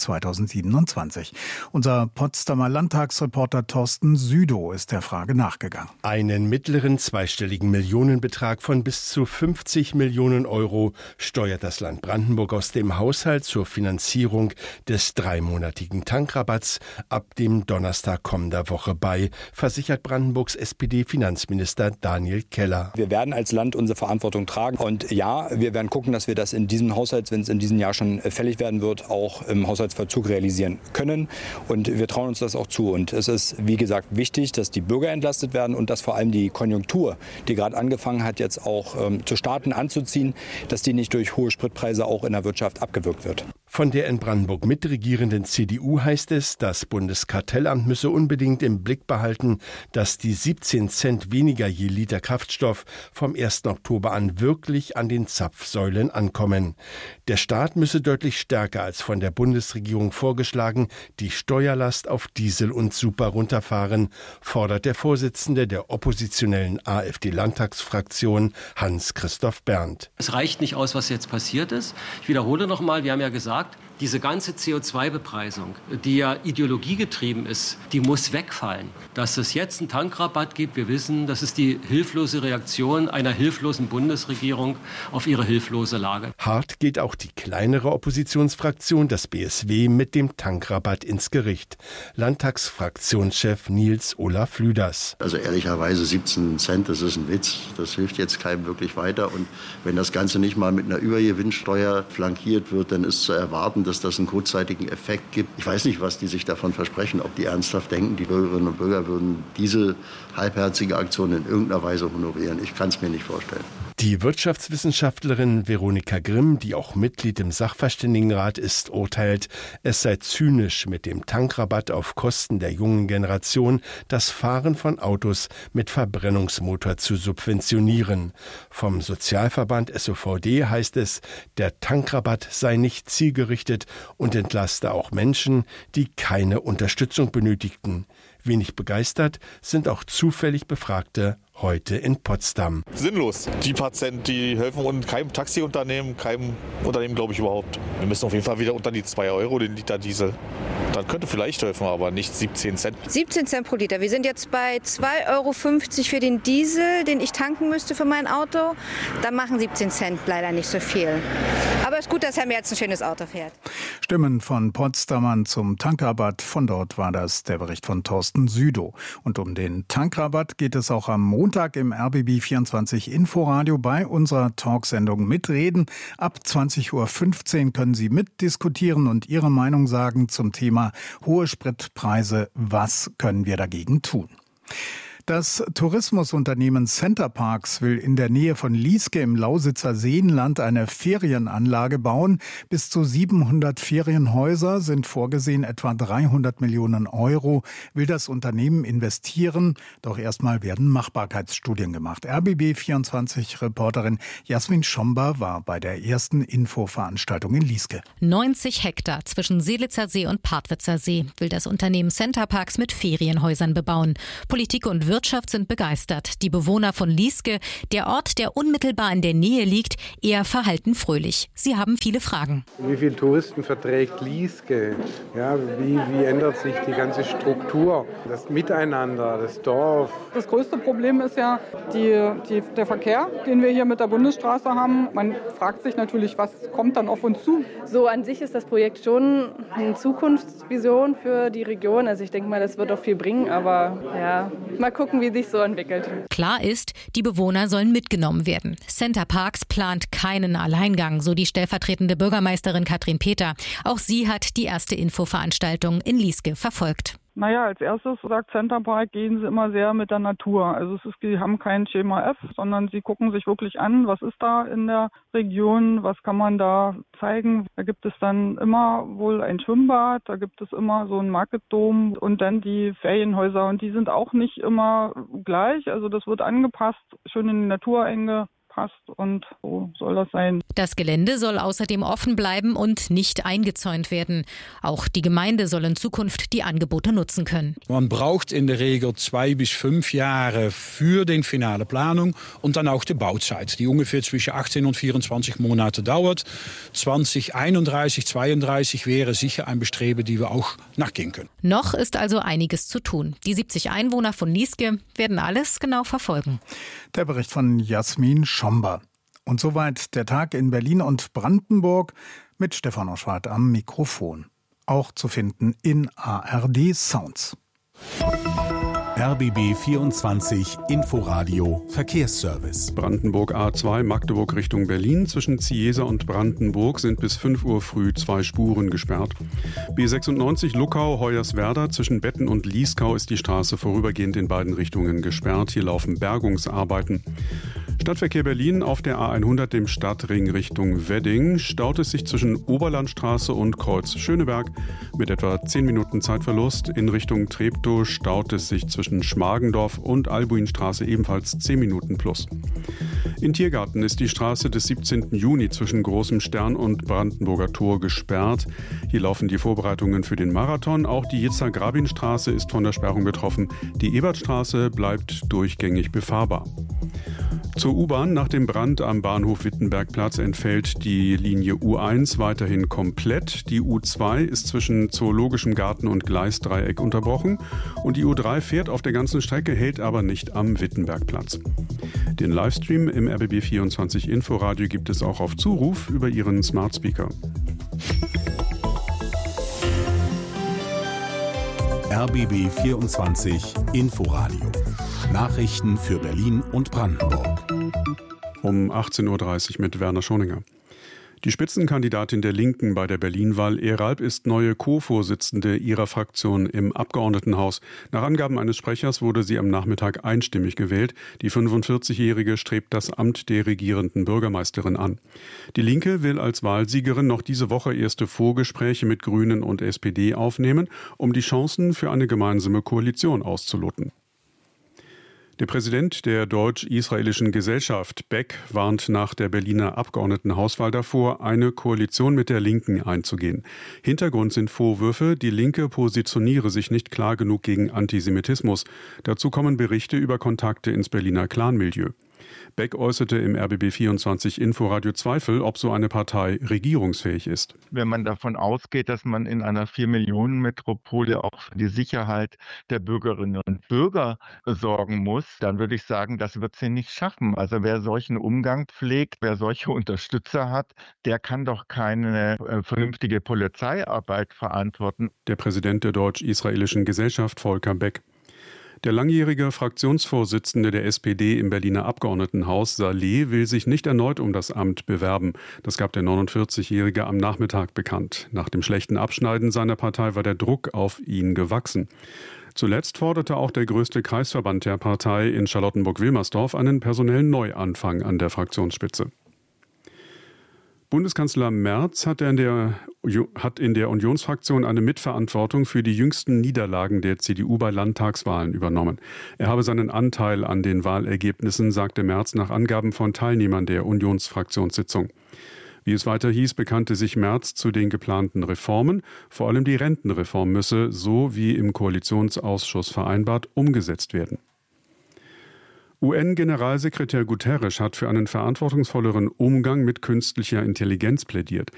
2027. Unser Potsdamer Landtagsreporter Thorsten Südow ist der Frage nachgegangen.
Einen mittleren zweistelligen Millionenbetrag von bis zu 50 Millionen Euro steuert das Land Brandenburg aus dem Haushalt zur Finanzierung des 3-monatigen Tankrabatts ab dem Donnerstag kommender Woche bei, versichert Brandenburgs SPD-Finanzminister Daniel Keller.
Wir werden als Land unsere Verantwortung tragen und ja, wir werden gucken, dass wir das in diesem Haushalt, wenn es in diesem Jahr schon fällig werden wird, auch im Haushaltsvollzug realisieren können und wir trauen uns das auch zu und es ist, wie gesagt, wichtig, dass die Bürger entlastet werden und dass vor allem die Konjunktur, die gerade angefangen hat, jetzt auch zu starten, anzuziehen, dass die nicht durch hohe Spritpreise auch in der Wirtschaft abgewürgt wird.
Von der in Brandenburg mitregierenden CDU heißt es, das Bundeskartellamt müsse unbedingt im Blick behalten, dass die 17 Cent weniger je Liter Kraftstoff vom 1. Oktober an wirklich an den Zapfsäulen ankommen. Der Staat müsse deutlich stärker als von der Bundesregierung vorgeschlagen die Steuerlast auf Diesel und Super runterfahren, fordert der Vorsitzende der oppositionellen AfD-Landtagsfraktion Hans-Christoph Berndt.
Es reicht nicht aus, was jetzt passiert ist. Ich wiederhole noch mal, wir haben ja gesagt, diese ganze CO2-Bepreisung, die ja ideologiegetrieben ist, die muss wegfallen. Dass es jetzt einen Tankrabatt gibt, wir wissen, das ist die hilflose Reaktion einer hilflosen Bundesregierung auf ihre hilflose Lage.
Hart geht auch die kleinere Oppositionsfraktion, das BSW, mit dem Tankrabatt ins Gericht. Landtagsfraktionschef Nils Olaf Lüders.
Also ehrlicherweise 17 Cent, das ist ein Witz. Das hilft jetzt keinem wirklich weiter. Und wenn das Ganze nicht mal mit einer Übergewinnsteuer flankiert wird, dann ist zu erwarten, dass das einen kurzzeitigen Effekt gibt. Ich weiß nicht, was die sich davon versprechen, ob die ernsthaft denken, die Bürgerinnen und Bürger würden diese halbherzige Aktion in irgendeiner Weise honorieren. Ich kann es mir nicht vorstellen.
Die Wirtschaftswissenschaftlerin Veronika Grimm, die auch Mitglied im Sachverständigenrat ist, urteilt, es sei zynisch, mit dem Tankrabatt auf Kosten der jungen Generation das Fahren von Autos mit Verbrennungsmotor zu subventionieren. Vom Sozialverband SOVD heißt es, der Tankrabatt sei nicht zielgerichtet und entlaste auch Menschen, die keine Unterstützung benötigten. Wenig begeistert sind auch zufällig Befragte heute in Potsdam.
Sinnlos. Die Patienten, die helfen und keinem Taxiunternehmen, keinem Unternehmen, glaube ich, überhaupt. Wir müssen auf jeden Fall wieder unter die 2 Euro den Liter Diesel. Dann könnte vielleicht helfen, aber nicht 17 Cent.
17 Cent pro Liter. Wir sind jetzt bei 2,50 Euro für den Diesel, den ich tanken müsste für mein Auto. Da machen 17 Cent leider nicht so viel. Aber es ist gut, dass Herr Merz ein schönes Auto fährt.
Stimmen von Potsdamern zum Tankrabatt. Von dort war das der Bericht von Thorsten Südow. Und um den Tankrabatt geht es auch am Montag im RBB 24 Inforadio bei unserer Talksendung Mitreden. Ab 20.15 Uhr können Sie mitdiskutieren und Ihre Meinung sagen zum Thema hohe Spritpreise. Was können wir dagegen tun? Das Tourismusunternehmen Center Parks will in der Nähe von Lieske im Lausitzer Seenland eine Ferienanlage bauen. Bis zu 700 Ferienhäuser sind vorgesehen, etwa 300 Millionen Euro will das Unternehmen investieren. Doch erstmal werden Machbarkeitsstudien gemacht. RBB24-Reporterin Jasmin Schomba war bei der ersten Infoveranstaltung in Lieske.
90 Hektar zwischen Seelitzer See und Partwitzer See will das Unternehmen Center Parks mit Ferienhäusern bebauen. Politik und Wirtschaft sind begeistert. Die Bewohner von Lieske, der Ort, der unmittelbar in der Nähe liegt, eher verhalten fröhlich. Sie haben viele Fragen.
Wie viele Touristen verträgt Lieske? Ja, wie ändert sich die ganze Struktur, das Miteinander, das Dorf?
Das größte Problem ist ja der Verkehr, den wir hier mit der Bundesstraße haben. Man fragt sich natürlich, was kommt dann auf uns zu?
So an sich ist das Projekt schon eine Zukunftsvision für die Region. Also ich denke mal, das wird auch viel bringen, aber ja, mal gucken, wie sich so entwickelt.
Klar ist, die Bewohner sollen mitgenommen werden. Center Parks plant keinen Alleingang, so die stellvertretende Bürgermeisterin Katrin Peter. Auch sie hat die erste Infoveranstaltung in Lieske verfolgt.
Naja, als erstes sagt Center Park, gehen sie immer sehr mit der Natur. Also sie haben kein Schema F, sondern sie gucken sich wirklich an, was ist da in der Region, was kann man da zeigen. Da gibt es dann immer wohl ein Schwimmbad, da gibt es immer so einen Marketdom und dann die Ferienhäuser. Und die sind auch nicht immer gleich, also das wird angepasst, schön in die Natur eingepasst und so soll das sein.
Das Gelände soll außerdem offen bleiben und nicht eingezäunt werden. Auch die Gemeinde soll in Zukunft die Angebote nutzen können.
Man braucht in der Regel 2 bis 5 Jahre für die finale Planung und dann auch die Bauzeit, die ungefähr zwischen 18 und 24 Monate dauert. 2031, 2032 wäre sicher ein Bestreben, die wir auch nachgehen können.
Noch ist also einiges zu tun. Die 70 Einwohner von Lieske werden alles genau verfolgen.
Der Bericht von Jasmin Schomba. Und soweit der Tag in Berlin und Brandenburg mit Stefan Oschwart am Mikrofon. Auch zu finden in ARD Sounds.
RBB 24 Inforadio Verkehrsservice.
Brandenburg A2 Magdeburg Richtung Berlin. Zwischen Ziesa und Brandenburg sind bis 5 Uhr früh 2 Spuren gesperrt. B96 Luckau Hoyerswerda. Zwischen Betten und Lieskau ist die Straße vorübergehend in beiden Richtungen gesperrt. Hier laufen Bergungsarbeiten. Stadtverkehr Berlin auf der A100, dem Stadtring Richtung Wedding, staut es sich zwischen Oberlandstraße und Kreuz Schöneberg mit etwa 10 Minuten Zeitverlust. In Richtung Treptow staut es sich zwischen Schmargendorf und Albuinstraße ebenfalls 10 Minuten plus. In Tiergarten ist die Straße des 17. Juni zwischen Großem Stern und Brandenburger Tor gesperrt. Hier laufen die Vorbereitungen für den Marathon. Auch die Jitzar-Grabin-Straße ist von der Sperrung betroffen. Die Ebertstraße bleibt durchgängig befahrbar. Zur U-Bahn. Nach dem Brand am Bahnhof Wittenbergplatz entfällt die Linie U1 weiterhin komplett. Die U2 ist zwischen Zoologischem Garten und Gleisdreieck unterbrochen. Und die U3 fährt auf der ganzen Strecke, hält aber nicht am Wittenbergplatz. Den Livestream im RBB 24 Inforadio gibt es auch auf Zuruf über Ihren Smart Speaker.
RBB 24 Inforadio. Nachrichten für Berlin und Brandenburg.
Um 18.30 Uhr mit Werner Schoninger. Die Spitzenkandidatin der Linken bei der Berlin-Wahl, Eralp, ist neue Co-Vorsitzende ihrer Fraktion im Abgeordnetenhaus. Nach Angaben eines Sprechers wurde sie am Nachmittag einstimmig gewählt. Die 45-Jährige strebt das Amt der regierenden Bürgermeisterin an. Die Linke will als Wahlsiegerin noch diese Woche erste Vorgespräche mit Grünen und SPD aufnehmen, um die Chancen für eine gemeinsame Koalition auszuloten. Der Präsident der deutsch-israelischen Gesellschaft, Beck, warnt nach der Berliner Abgeordnetenhauswahl davor, eine Koalition mit der Linken einzugehen. Hintergrund sind Vorwürfe, die Linke positioniere sich nicht klar genug gegen Antisemitismus. Dazu kommen Berichte über Kontakte ins Berliner Clanmilieu. Beck äußerte im RBB24 Inforadio Zweifel, ob so eine Partei regierungsfähig ist.
Wenn man davon ausgeht, dass man in einer 4-Millionen-Metropole auch für die Sicherheit der Bürgerinnen und Bürger sorgen muss, dann würde ich sagen, das wird sie nicht schaffen. Also wer solchen Umgang pflegt, wer solche Unterstützer hat, der kann doch keine vernünftige Polizeiarbeit verantworten.
Der Präsident der deutsch-israelischen Gesellschaft, Volker Beck. Der langjährige Fraktionsvorsitzende der SPD im Berliner Abgeordnetenhaus, Saleh, will sich nicht erneut um das Amt bewerben. Das gab der 49-Jährige am Nachmittag bekannt. Nach dem schlechten Abschneiden seiner Partei war der Druck auf ihn gewachsen. Zuletzt forderte auch der größte Kreisverband der Partei in Charlottenburg-Wilmersdorf einen personellen Neuanfang an der Fraktionsspitze. Bundeskanzler Merz hat in der Unionsfraktion eine Mitverantwortung für die jüngsten Niederlagen der CDU bei Landtagswahlen übernommen. Er habe seinen Anteil an den Wahlergebnissen, sagte Merz nach Angaben von Teilnehmern der Unionsfraktionssitzung. Wie es weiter hieß, bekannte sich Merz zu den geplanten Reformen. Vor allem die Rentenreform müsse, so wie im Koalitionsausschuss vereinbart, umgesetzt werden. UN-Generalsekretär Guterres hat für einen verantwortungsvolleren Umgang mit künstlicher Intelligenz plädiert.